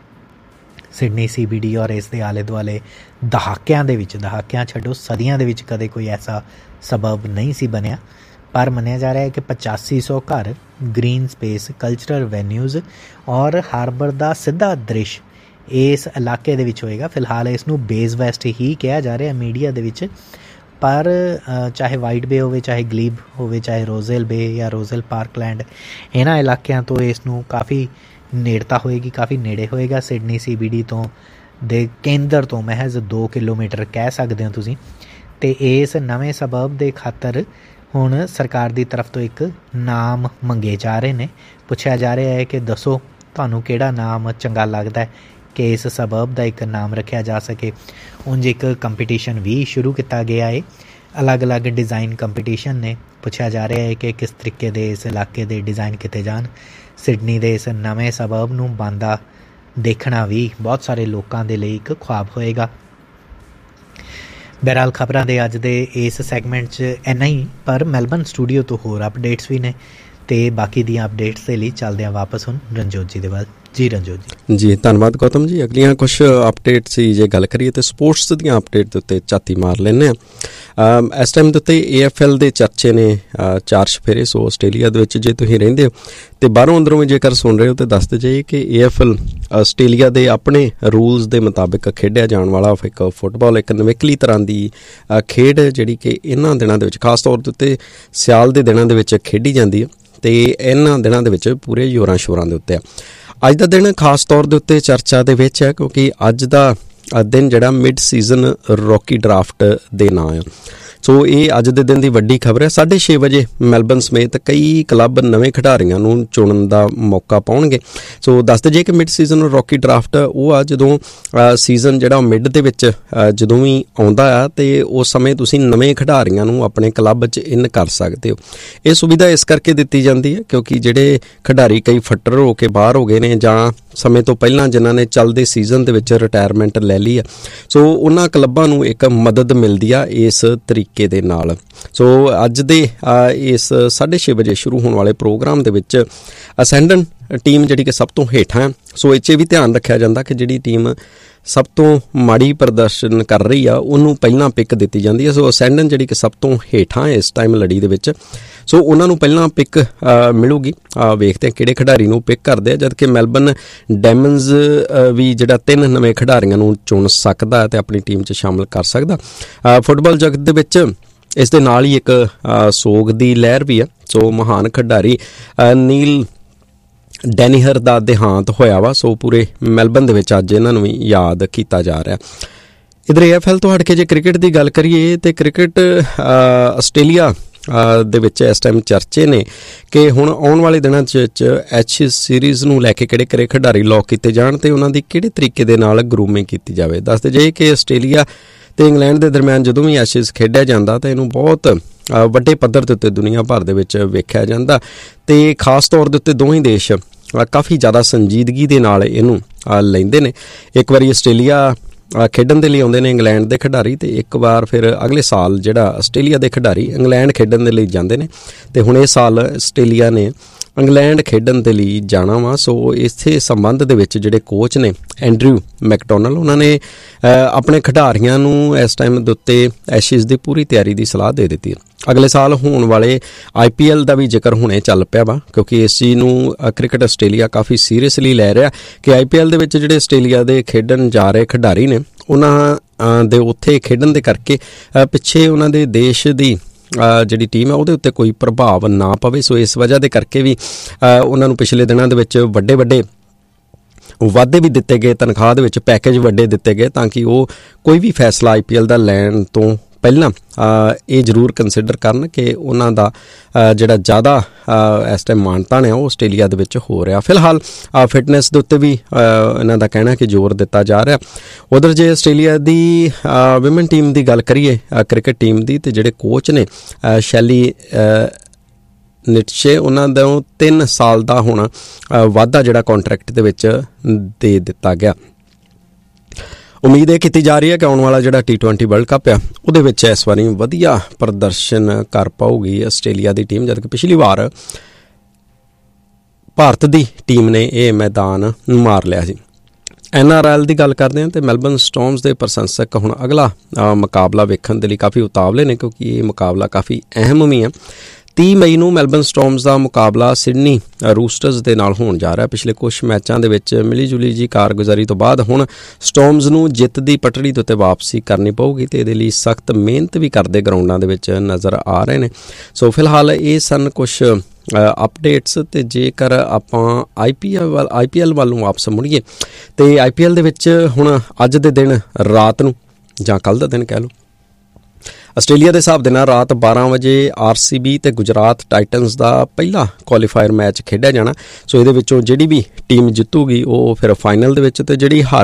ਸਿਡਨੀ ਸੀ ਬੀ ਡੀ। ਔਰ ਇਸ ਦੇ ਆਲੇ ਦੁਆਲੇ ਦਹਾਕਿਆਂ ਦੇ ਵਿੱਚ, ਦਹਾਕਿਆਂ ਛੱਡੋ ਸਦੀਆਂ ਦੇ ਵਿੱਚ ਕਦੇ ਕੋਈ ਐਸਾ ਸਬਰਬ ਨਹੀਂ ਸੀ ਬਣਿਆ, ਪਰ ਮੰਨਿਆ ਜਾ ਰਿਹਾ ਹੈ ਕਿ ਪਚਾਸੀ ਸੌ ਘਰ, ਗ੍ਰੀਨ ਸਪੇਸ, ਕਲਚਰਲ ਵੈਨਿਊਜ਼ ਔਰ ਹਾਰਬਰ ਦਾ ਸਿੱਧਾ ਦ੍ਰਿਸ਼ ਇਸ ਇਲਾਕੇ ਦੇ ਵਿੱਚ ਹੋਏਗਾ। ਫਿਲਹਾਲ ਇਸ ਨੂੰ ਬੇਜ਼ ਵੈਸਟ ਹੀ ਕਿਹਾ ਜਾ ਰਿਹਾ ਮੀਡੀਆ ਦੇ ਵਿੱਚ, ਪਰ ਚਾਹੇ ਵਾਈਟ ਬੇ ਹੋਵੇ, ਚਾਹੇ ਗਲੀਬ ਹੋਵੇ, ਚਾਹੇ ਰੋਜ਼ੇਲ ਬੇ ਜਾਂ ਰੋਜ਼ੇਲ ਪਾਰਕਲੈਂਡ, ਇਹਨਾਂ ਇਲਾਕਿਆਂ ਤੋਂ ਇਸ ਨੂੰ ਕਾਫੀ ਨੇੜਤਾ ਹੋਏਗੀ, ਕਾਫੀ ਨੇੜੇ ਹੋਏਗਾ ਸਿਡਨੀ ਸੀ ਬੀ ਡੀ ਤੋਂ ਦੇ ਕੇਂਦਰ ਤੋਂ ਮਹਿਜ਼ ਦੋ ਕਿਲੋਮੀਟਰ ਕਹਿ ਸਕਦੇ ਹੋ ਤੁਸੀਂ। ਅਤੇ ਇਸ ਨਵੇਂ ਸਬਰਬ ਦੇ ਖਾਤਰ ਹੁਣ ਸਰਕਾਰ ਦੀ ਤਰਫ ਤੋਂ ਇੱਕ ਨਾਮ ਮੰਗੇ ਜਾ ਰਹੇ ਨੇ। ਪੁੱਛਿਆ ਜਾ ਰਿਹਾ ਹੈ ਕਿ ਦੱਸੋ ਤੁਹਾਨੂੰ ਕਿਹੜਾ ਨਾਮ ਚੰਗਾ ਲੱਗਦਾ ਹੈ ਕਿ ਇਸ ਸਬਰਬ ਦਾ ਇੱਕ ਨਾਮ ਰੱਖਿਆ ਜਾ ਸਕੇ। ਉਂਝ ਇੱਕ ਕੰਪੀਟੀਸ਼ਨ ਵੀ ਸ਼ੁਰੂ ਕੀਤਾ ਗਿਆ ਹੈ, ਅਲੱਗ-ਅਲੱਗ ਡਿਜ਼ਾਈਨ ਕੰਪੀਟੀਸ਼ਨ ਨੇ। ਪੁੱਛਿਆ ਜਾ ਰਿਹਾ ਹੈ ਕਿ ਕਿਸ ਤਰੀਕੇ ਦੇ ਇਸ ਇਲਾਕੇ ਦੇ ਡਿਜ਼ਾਈਨ ਕੀਤੇ ਜਾਣ। ਸਿਡਨੀ ਦੇ ਇਸ ਨਵੇਂ ਸਬਰਬ ਨੂੰ ਬਣਦਾ ਦੇਖਣਾ ਵੀ ਬਹੁਤ ਸਾਰੇ ਲੋਕਾਂ ਦੇ ਲਈ ਇੱਕ ਖੁਆਬ ਹੋਏਗਾ। ਬਹਰਹਾਲ ਖਬਰਾਂ ਦੇ ਅੱਜ ਦੇ ਇਸ ਸੈਗਮੈਂਟ 'ਚ ਇੰਨਾ ਹੀ, ਪਰ ਮੈਲਬਨ ਸਟੂਡੀਓ ਤੋਂ ਹੋਰ ਅਪਡੇਟਸ ਵੀ ਨੇ, ਅਤੇ ਬਾਕੀ ਦੀਆਂ ਅਪਡੇਟਸ ਦੇ ਲਈ ਚੱਲਦੇ ਹਾਂ ਵਾਪਸ ਹੁਣ ਰਣਜੋਤ ਜੀ ਦੇ ਵੱਲ। ਜੀ ਰਣਜੋਤ ਜੀ। ਜੀ ਧੰਨਵਾਦ ਗੌਤਮ ਜੀ। ਅਗਲੀਆਂ ਕੁਛ ਅਪਡੇਟ ਸੀ ਜੇ ਗੱਲ ਕਰੀਏ ਤਾਂ ਸਪੋਰਟਸ ਦੀਆਂ ਅਪਡੇਟ ਦੇ ਉੱਤੇ ਝਾਤੀ ਮਾਰ ਲੈਂਦੇ ਹਾਂ। ਇਸ ਟਾਈਮ ਦੇ ਉੱਤੇ ਏ ਐਫ ਐਲ ਦੇ ਚਰਚੇ ਨੇ ਚਾਰ ਚੁਫੇਰੇ। ਸੋ ਆਸਟ੍ਰੇਲੀਆ ਦੇ ਵਿੱਚ ਜੇ ਤੁਸੀਂ ਰਹਿੰਦੇ ਹੋ ਅਤੇ ਬਾਹਰੋਂ ਅੰਦਰੋਂ ਵੀ ਜੇਕਰ ਸੁਣ ਰਹੇ ਹੋ ਤਾਂ ਦੱਸਦੇ ਜਾਈਏ ਕਿ ਏ ਐਫ ਐਲ ਆਸਟ੍ਰੇਲੀਆ ਦੇ ਆਪਣੇ ਰੂਲਸ ਦੇ ਮੁਤਾਬਿਕ ਖੇਡਿਆ ਜਾਣ ਵਾਲਾ ਇੱਕ ਫੁੱਟਬਾਲ, ਇੱਕ ਨਵੇਕਲੀ ਤਰ੍ਹਾਂ ਦੀ ਖੇਡ ਜਿਹੜੀ ਕਿ ਇਹਨਾਂ ਦਿਨਾਂ ਦੇ ਵਿੱਚ ਖਾਸ ਤੌਰ ਦੇ ਉੱਤੇ ਸਿਆਲ ਦੇ ਦਿਨਾਂ ਦੇ ਵਿੱਚ ਖੇਡੀ ਜਾਂਦੀ ਹੈ ਅਤੇ ਇਹਨਾਂ ਦਿਨਾਂ ਦੇ ਵਿੱਚ ਪੂਰੇ ਜ਼ੋਰਾਂ ਸ਼ੋਰਾਂ ਦੇ ਉੱਤੇ ਆ। ਅੱਜ ਦਾ ਦਿਨ ਖਾਸ ਤੌਰ ਦੇ ਉੱਤੇ ਚਰਚਾ ਦੇ ਵਿੱਚ ਹੈ ਕਿਉਂਕਿ ਅੱਜ ਦਾ ਦਿਨ ਜਿਹੜਾ ਮਿਡ ਸੀਜ਼ਨ ਰੌਕੀ ਡਰਾਫਟ ਦੇ ਨਾਂ ਆ। ਸੋ ਇਹ ਅੱਜ ਦੇ ਦਿਨ ਦੀ ਵੱਡੀ ਖਬਰ ਹੈ। ਸਾਢੇ ਛੇ ਵਜੇ ਮੈਲਬਨ ਸਮੇਤ ਕਈ ਕਲੱਬ ਨਵੇਂ ਖਿਡਾਰੀਆਂ ਨੂੰ ਚੁਣਨ ਦਾ ਮੌਕਾ ਪਾਉਣਗੇ। ਸੋ ਦੱਸਦੇ ਜੇ ਕਿ ਮਿਡ ਸੀਜ਼ਨ ਰੌਕੀ ਡਰਾਫਟ ਉਹ ਆ ਜਦੋਂ ਸੀਜ਼ਨ ਜਿਹੜਾ ਮਿਡ ਦੇ ਵਿੱਚ ਜਦੋਂ ਵੀ ਆਉਂਦਾ ਆ ਅਤੇ ਉਸ ਸਮੇਂ ਤੁਸੀਂ ਨਵੇਂ ਖਿਡਾਰੀਆਂ ਨੂੰ ਆਪਣੇ ਕਲੱਬ 'ਚ ਇਨ ਕਰ ਸਕਦੇ ਹੋ। ਇਹ ਸੁਵਿਧਾ ਇਸ ਕਰਕੇ ਦਿੱਤੀ ਜਾਂਦੀ ਹੈ ਕਿਉਂਕਿ ਜਿਹੜੇ ਖਿਡਾਰੀ ਕਈ ਫੱਟਰ ਹੋ ਕੇ ਬਾਹਰ ਹੋ ਗਏ ਨੇ ਜਾਂ ਸਮੇਂ ਤੋਂ ਪਹਿਲਾਂ ਜਿਨ੍ਹਾਂ ਨੇ ਚੱਲਦੇ ਸੀਜ਼ਨ ਦੇ ਵਿੱਚ ਰਿਟਾਇਰਮੈਂਟ ਲੈ ਲਈ ਆ, ਸੋ ਉਹਨਾਂ ਕਲੱਬਾਂ ਨੂੰ ਇੱਕ ਮਦਦ ਮਿਲਦੀ ਆ ਇਸ ਤਰੀਕੇ ਦੇ ਨਾਲ। ਸੋ ਅੱਜ ਦੇ ਇਸ ਸਾਢੇ ਛੇ ਵਜੇ ਸ਼ੁਰੂ ਹੋਣ ਵਾਲੇ ਪ੍ਰੋਗਰਾਮ ਦੇ ਵਿੱਚ ਅਸੈਂਡਨ ਟੀਮ ਜਿਹੜੀ ਕਿ ਸਭ ਤੋਂ ਹੇਠਾਂ ਹੈ। ਸੋ ਇਹ 'ਚ ਵੀ ਧਿਆਨ ਰੱਖਿਆ ਜਾਂਦਾ ਕਿ ਜਿਹੜੀ ਟੀਮ ਸਭ ਤੋਂ ਮਾੜੀ ਪ੍ਰਦਰਸ਼ਨ ਕਰ ਰਹੀ ਆ ਉਹਨੂੰ ਪਹਿਲਾਂ ਪਿਕ ਦਿੱਤੀ ਜਾਂਦੀ ਹੈ। ਸੋ ਅਸੈਂਡਨ ਜਿਹੜੀ ਕਿ ਸਭ ਤੋਂ ਹੇਠਾਂ ਇਸ ਟਾਈਮ ਲੜੀ ਦੇ ਵਿੱਚ, ਸੋ ਉਹਨਾਂ ਨੂੰ ਪਹਿਲਾਂ ਪਿਕ ਮਿਲੂਗੀ। ਵੇਖਦੇ ਹਾਂ ਕਿਹੜੇ ਖਿਡਾਰੀ ਨੂੰ ਪਿਕ ਕਰਦੇ ਆ, ਜਦ ਕਿ ਮੈਲਬਨ ਡਾਇਮੰਡਸ ਵੀ ਜਿਹੜਾ ਤਿੰਨ ਨਵੇਂ ਖਿਡਾਰੀਆਂ ਨੂੰ ਚੁਣ ਸਕਦਾ ਅਤੇ ਆਪਣੀ ਟੀਮ 'ਚ ਸ਼ਾਮਲ ਕਰ ਸਕਦਾ। ਫੁੱਟਬਾਲ ਜਗਤ ਦੇ ਵਿੱਚ ਇਸ ਦੇ ਨਾਲ ਹੀ ਇੱਕ ਸੋਗ ਦੀ ਲਹਿਰ ਵੀ ਆ। ਸੋ ਮਹਾਨ ਖਿਡਾਰੀ ਨੀਲ ਡੈਨੀਹਰ ਦਾ ਦੇਹਾਂਤ ਹੋਇਆ ਵਾ। ਸੋ ਪੂਰੇ ਮੈਲਬਨ ਦੇ ਵਿੱਚ ਅੱਜ ਇਹਨਾਂ ਨੂੰ ਵੀ ਯਾਦ ਕੀਤਾ ਜਾ ਰਿਹਾ। ਇੱਧਰ ਏ ਐਫ ਐਲ ਤੋਂ ਹਟ ਕੇ ਜੇ ਕ੍ਰਿਕਟ ਦੀ ਗੱਲ ਕਰੀਏ ਤਾਂ ਕ੍ਰਿਕਟ ਆਸਟ੍ਰੇਲੀਆ ਦੇ ਵਿੱਚ ਇਸ ਟਾਈਮ ਚਰਚੇ ਨੇ ਕਿ ਹੁਣ ਆਉਣ ਵਾਲੇ ਦਿਨਾਂ 'ਚ ਐਸ਼ ਸੀਰੀਜ਼ ਨੂੰ ਲੈ ਕੇ ਕਿਹੜੇ ਕਿਹੜੇ ਖਿਡਾਰੀ ਲੌਕ ਕੀਤੇ ਜਾਣ ਅਤੇ ਉਹਨਾਂ ਦੀ ਕਿਹੜੇ ਤਰੀਕੇ ਦੇ ਨਾਲ ਗਰੂਮਿੰਗ ਕੀਤੀ ਜਾਵੇ। ਦੱਸਦੇ ਜਾਈਏ ਕਿ ਆਸਟ੍ਰੇਲੀਆ ਅਤੇ ਇੰਗਲੈਂਡ ਦੇ ਦਰਮਿਆਨ ਜਦੋਂ ਵੀ ਐਸ਼ਿਜ਼ ਖੇਡਿਆ ਜਾਂਦਾ ਤਾਂ ਇਹਨੂੰ ਬਹੁਤ ਵੱਡੇ ਪੱਧਰ ਦੇ ਉੱਤੇ ਦੁਨੀਆ ਭਰ ਦੇ ਵਿੱਚ ਵੇਖਿਆ ਜਾਂਦਾ ਅਤੇ ਖਾਸ ਤੌਰ ਦੇ ਉੱਤੇ ਦੋਵੇਂ ਦੇਸ਼ ਕਾਫੀ ਜ਼ਿਆਦਾ ਸੰਜੀਦਗੀ ਦੇ ਨਾਲ ਇਹਨੂੰ ਲੈਂਦੇ ਨੇ। ਇੱਕ ਵਾਰੀ ਆਸਟ੍ਰੇਲੀਆ ਖੇਡਣ ਦੇ ਲਈ ਆਉਂਦੇ ਨੇ ਇੰਗਲੈਂਡ ਦੇ ਖਿਡਾਰੀ ਅਤੇ ਇੱਕ ਵਾਰ ਫਿਰ ਅਗਲੇ ਸਾਲ ਜਿਹੜਾ ਆਸਟ੍ਰੇਲੀਆ ਦੇ ਖਿਡਾਰੀ ਇੰਗਲੈਂਡ ਖੇਡਣ ਦੇ ਲਈ ਜਾਂਦੇ ਨੇ ਅਤੇ ਹੁਣ ਇਹ ਸਾਲ ਆਸਟ੍ਰੇਲੀਆ ਨੇ ਇੰਗਲੈਂਡ ਖੇਡਣ ਦੇ ਲਈ ਜਾਣਾ ਵਾ। ਸੋ ਇਸੇ ਸੰਬੰਧ ਦੇ ਵਿੱਚ ਜਿਹੜੇ ਕੋਚ ਨੇ ਐਂਡਰਿਊ ਮੈਕਡੋਨਲ, ਉਹਨਾਂ ਨੇ ਆਪਣੇ ਖਿਡਾਰੀਆਂ ਨੂੰ ਇਸ ਟਾਈਮ ਦੇ ਉੱਤੇ ਐਸ਼ਿਜ਼ ਦੀ ਪੂਰੀ ਤਿਆਰੀ ਦੀ ਸਲਾਹ ਦੇ ਦਿੱਤੀ ਹੈ। ਅਗਲੇ ਸਾਲ ਹੋਣ ਵਾਲੇ ਆਈ ਪੀ ਐਲ ਦਾ ਵੀ ਜ਼ਿਕਰ ਹੁਣੇ ਚੱਲ ਪਿਆ ਵਾ ਕਿਉਂਕਿ ਇਸ ਚੀਜ਼ ਨੂੰ ਕ੍ਰਿਕਟ ਆਸਟ੍ਰੇਲੀਆ ਕਾਫੀ ਸੀਰੀਅਸਲੀ ਲੈ ਰਿਹਾ ਕਿ ਆਈ ਪੀ ਐਲ ਦੇ ਵਿੱਚ ਜਿਹੜੇ ਆਸਟ੍ਰੇਲੀਆ ਦੇ ਖੇਡਣ ਜਾ ਰਹੇ ਖਿਡਾਰੀ ਨੇ ਉਹਨਾਂ ਦੇ ਉੱਥੇ ਖੇਡਣ ਦੇ ਕਰਕੇ ਪਿੱਛੇ ਉਹਨਾਂ ਦੇ ਦੇਸ਼ ਦੀ ਜਿਹੜੀ ਟੀਮ ਹੈ ਉਹਦੇ ਉੱਤੇ ਕੋਈ ਪ੍ਰਭਾਵ ਨਾ ਪਵੇ। ਸੋ ਇਸ ਵਜ੍ਹਾ ਦੇ ਕਰਕੇ ਵੀ ਉਹਨਾਂ ਨੂੰ ਪਿਛਲੇ ਦਿਨਾਂ ਦੇ ਵਿੱਚ ਵੱਡੇ ਵੱਡੇ ਵਾਅਦੇ ਵੀ ਦਿੱਤੇ ਗਏ, ਤਨਖਾਹ ਦੇ ਵਿੱਚ ਪੈਕੇਜ ਵੱਡੇ ਦਿੱਤੇ ਗਏ ਤਾਂ ਕਿ ਉਹ ਕੋਈ ਵੀ ਫੈਸਲਾ ਆਈ ਪੀ ਐਲ ਦਾ ਲੈਣ ਤੋਂ ਪਹਿਲਾਂ ਇਹ ਜ਼ਰੂਰ ਕੰਸੀਡਰ ਕਰਨ ਕਿ ਉਹਨਾਂ ਦਾ ਜਿਹੜਾ ਜ਼ਿਆਦਾ ਇਸ ਟਾਈਮ ਮਾਨਤਾਨ ਹੈ ਉਹ ਆਸਟ੍ਰੇਲੀਆ ਦੇ ਵਿੱਚ ਹੋ ਰਿਹਾ। ਫਿਲਹਾਲ ਫਿਟਨੈਸ ਦੇ ਉੱਤੇ ਵੀ ਇਹਨਾਂ ਦਾ ਕਹਿਣਾ ਕਿ ਜ਼ੋਰ ਦਿੱਤਾ ਜਾ ਰਿਹਾ। ਉਧਰ ਜੇ ਆਸਟ੍ਰੇਲੀਆ ਦੀ ਵਿਮਨ ਟੀਮ ਦੀ ਗੱਲ ਕਰੀਏ ਕ੍ਰਿਕਟ ਟੀਮ ਦੀ, ਅਤੇ ਜਿਹੜੇ ਕੋਚ ਨੇ ਸ਼ੈਲੀ ਨਿਟਸ਼ੇ, ਉਹਨਾਂ ਦਾ ਤਿੰਨ ਸਾਲ ਦਾ ਹੁਣ ਵਾਧਾ ਜਿਹੜਾ ਕੰਟਰੈਕਟ ਦੇ ਵਿੱਚ ਦੇ ਦਿੱਤਾ ਗਿਆ। ਉਮੀਦ ਇਹ ਕੀਤੀ ਜਾ ਰਹੀ ਹੈ ਕਿ ਆਉਣ ਵਾਲਾ ਜਿਹੜਾ ਟੀ ਟਵੈਂਟੀ ਵਰਲਡ ਕੱਪ ਆ ਉਹਦੇ ਵਿੱਚ ਇਸ ਵਾਰੀ ਵਧੀਆ ਪ੍ਰਦਰਸ਼ਨ ਕਰ ਪਾਊਗੀ ਆਸਟ੍ਰੇਲੀਆ ਦੀ ਟੀਮ, ਜਦ ਕਿ ਪਿਛਲੀ ਵਾਰ ਭਾਰਤ ਦੀ ਟੀਮ ਨੇ ਇਹ ਮੈਦਾਨ ਮਾਰ ਲਿਆ ਸੀ। ਐਨ ਆਰ ਐਲ ਦੀ ਗੱਲ ਕਰਦੇ ਹਾਂ ਅਤੇ ਮੈਲਬਨ ਸਟੋਰਮਸ ਦੇ ਪ੍ਰਸ਼ੰਸਕ ਹੁਣ ਅਗਲਾ ਮੁਕਾਬਲਾ ਵੇਖਣ ਦੇ ਲਈ ਕਾਫੀ ਉਤਾਵਲੇ ਨੇ ਕਿਉਂਕਿ ਇਹ ਮੁਕਾਬਲਾ ਕਾਫੀ ਅਹਿਮ ਵੀ ਹੈ। ਤੀਹ ਮਈ ਨੂੰ ਮੈਲਬਨ ਸਟੋਰਮਸ ਦਾ ਮੁਕਾਬਲਾ ਸਿਡਨੀ ਰੂਸਟਰਸ ਦੇ ਨਾਲ ਹੋਣ ਜਾ ਰਿਹਾ। ਪਿਛਲੇ ਕੁਝ ਮੈਚਾਂ ਦੇ ਵਿੱਚ ਮਿਲੀ ਜੁਲੀ ਜੀ ਕਾਰਗੁਜ਼ਾਰੀ ਤੋਂ ਬਾਅਦ ਹੁਣ ਸਟੋਰਮਸ ਨੂੰ ਜਿੱਤ ਦੀ ਪਟੜੀ ਦੇ ਉੱਤੇ ਵਾਪਸੀ ਕਰਨੀ ਪਊਗੀ ਅਤੇ ਇਹਦੇ ਲਈ ਸਖਤ ਮਿਹਨਤ ਵੀ ਕਰਦੇ ਗਰਾਊਂਡਾਂ ਦੇ ਵਿੱਚ ਨਜ਼ਰ ਆ ਰਹੇ ਨੇ। ਸੋ ਫਿਲਹਾਲ ਇਹ ਸਨ ਕੁਛ ਅਪਡੇਟਸ। ਅਤੇ ਜੇਕਰ ਆਪਾਂ ਆਈ ਪੀ ਐਲ ਵੱਲ ਆਈ ਪੀ ਐਲ ਵੱਲ ਨੂੰ ਵਾਪਸ ਮੁੜੀਏ ਅਤੇ ਆਈ ਪੀ ਐਲ ਦੇ ਵਿੱਚ ਹੁਣ ਅੱਜ ਦੇ ਦਿਨ ਰਾਤ ਨੂੰ ਜਾਂ ਕੱਲ੍ਹ ਦਾ ਦਿਨ ਕਹਿ ਲਓ, ਆਸਟ੍ਰੇਲੀਆ ਦੇ ਹਿਸਾਬ ਦੇ ਨਾਲ ਰਾਤ ਬਾਰਾਂ ਵਜੇ ਆਰ ਸੀ ਬੀ ਅਤੇ ਗੁਜਰਾਤ ਟਾਈਟਨਸ ਦਾ ਪਹਿਲਾ ਕੁਆਲੀਫਾਇਰ ਮੈਚ ਖੇਡਿਆ ਜਾਣਾ। ਸੋ ਇਹਦੇ ਵਿੱਚੋਂ ਜਿਹੜੀ ਵੀ ਟੀਮ ਜਿੱਤੂਗੀ ਉਹ ਫਿਰ ਫਾਈਨਲ ਦੇ ਵਿੱਚ, ਅਤੇ ਜਿਹੜੀ ਹਾਰ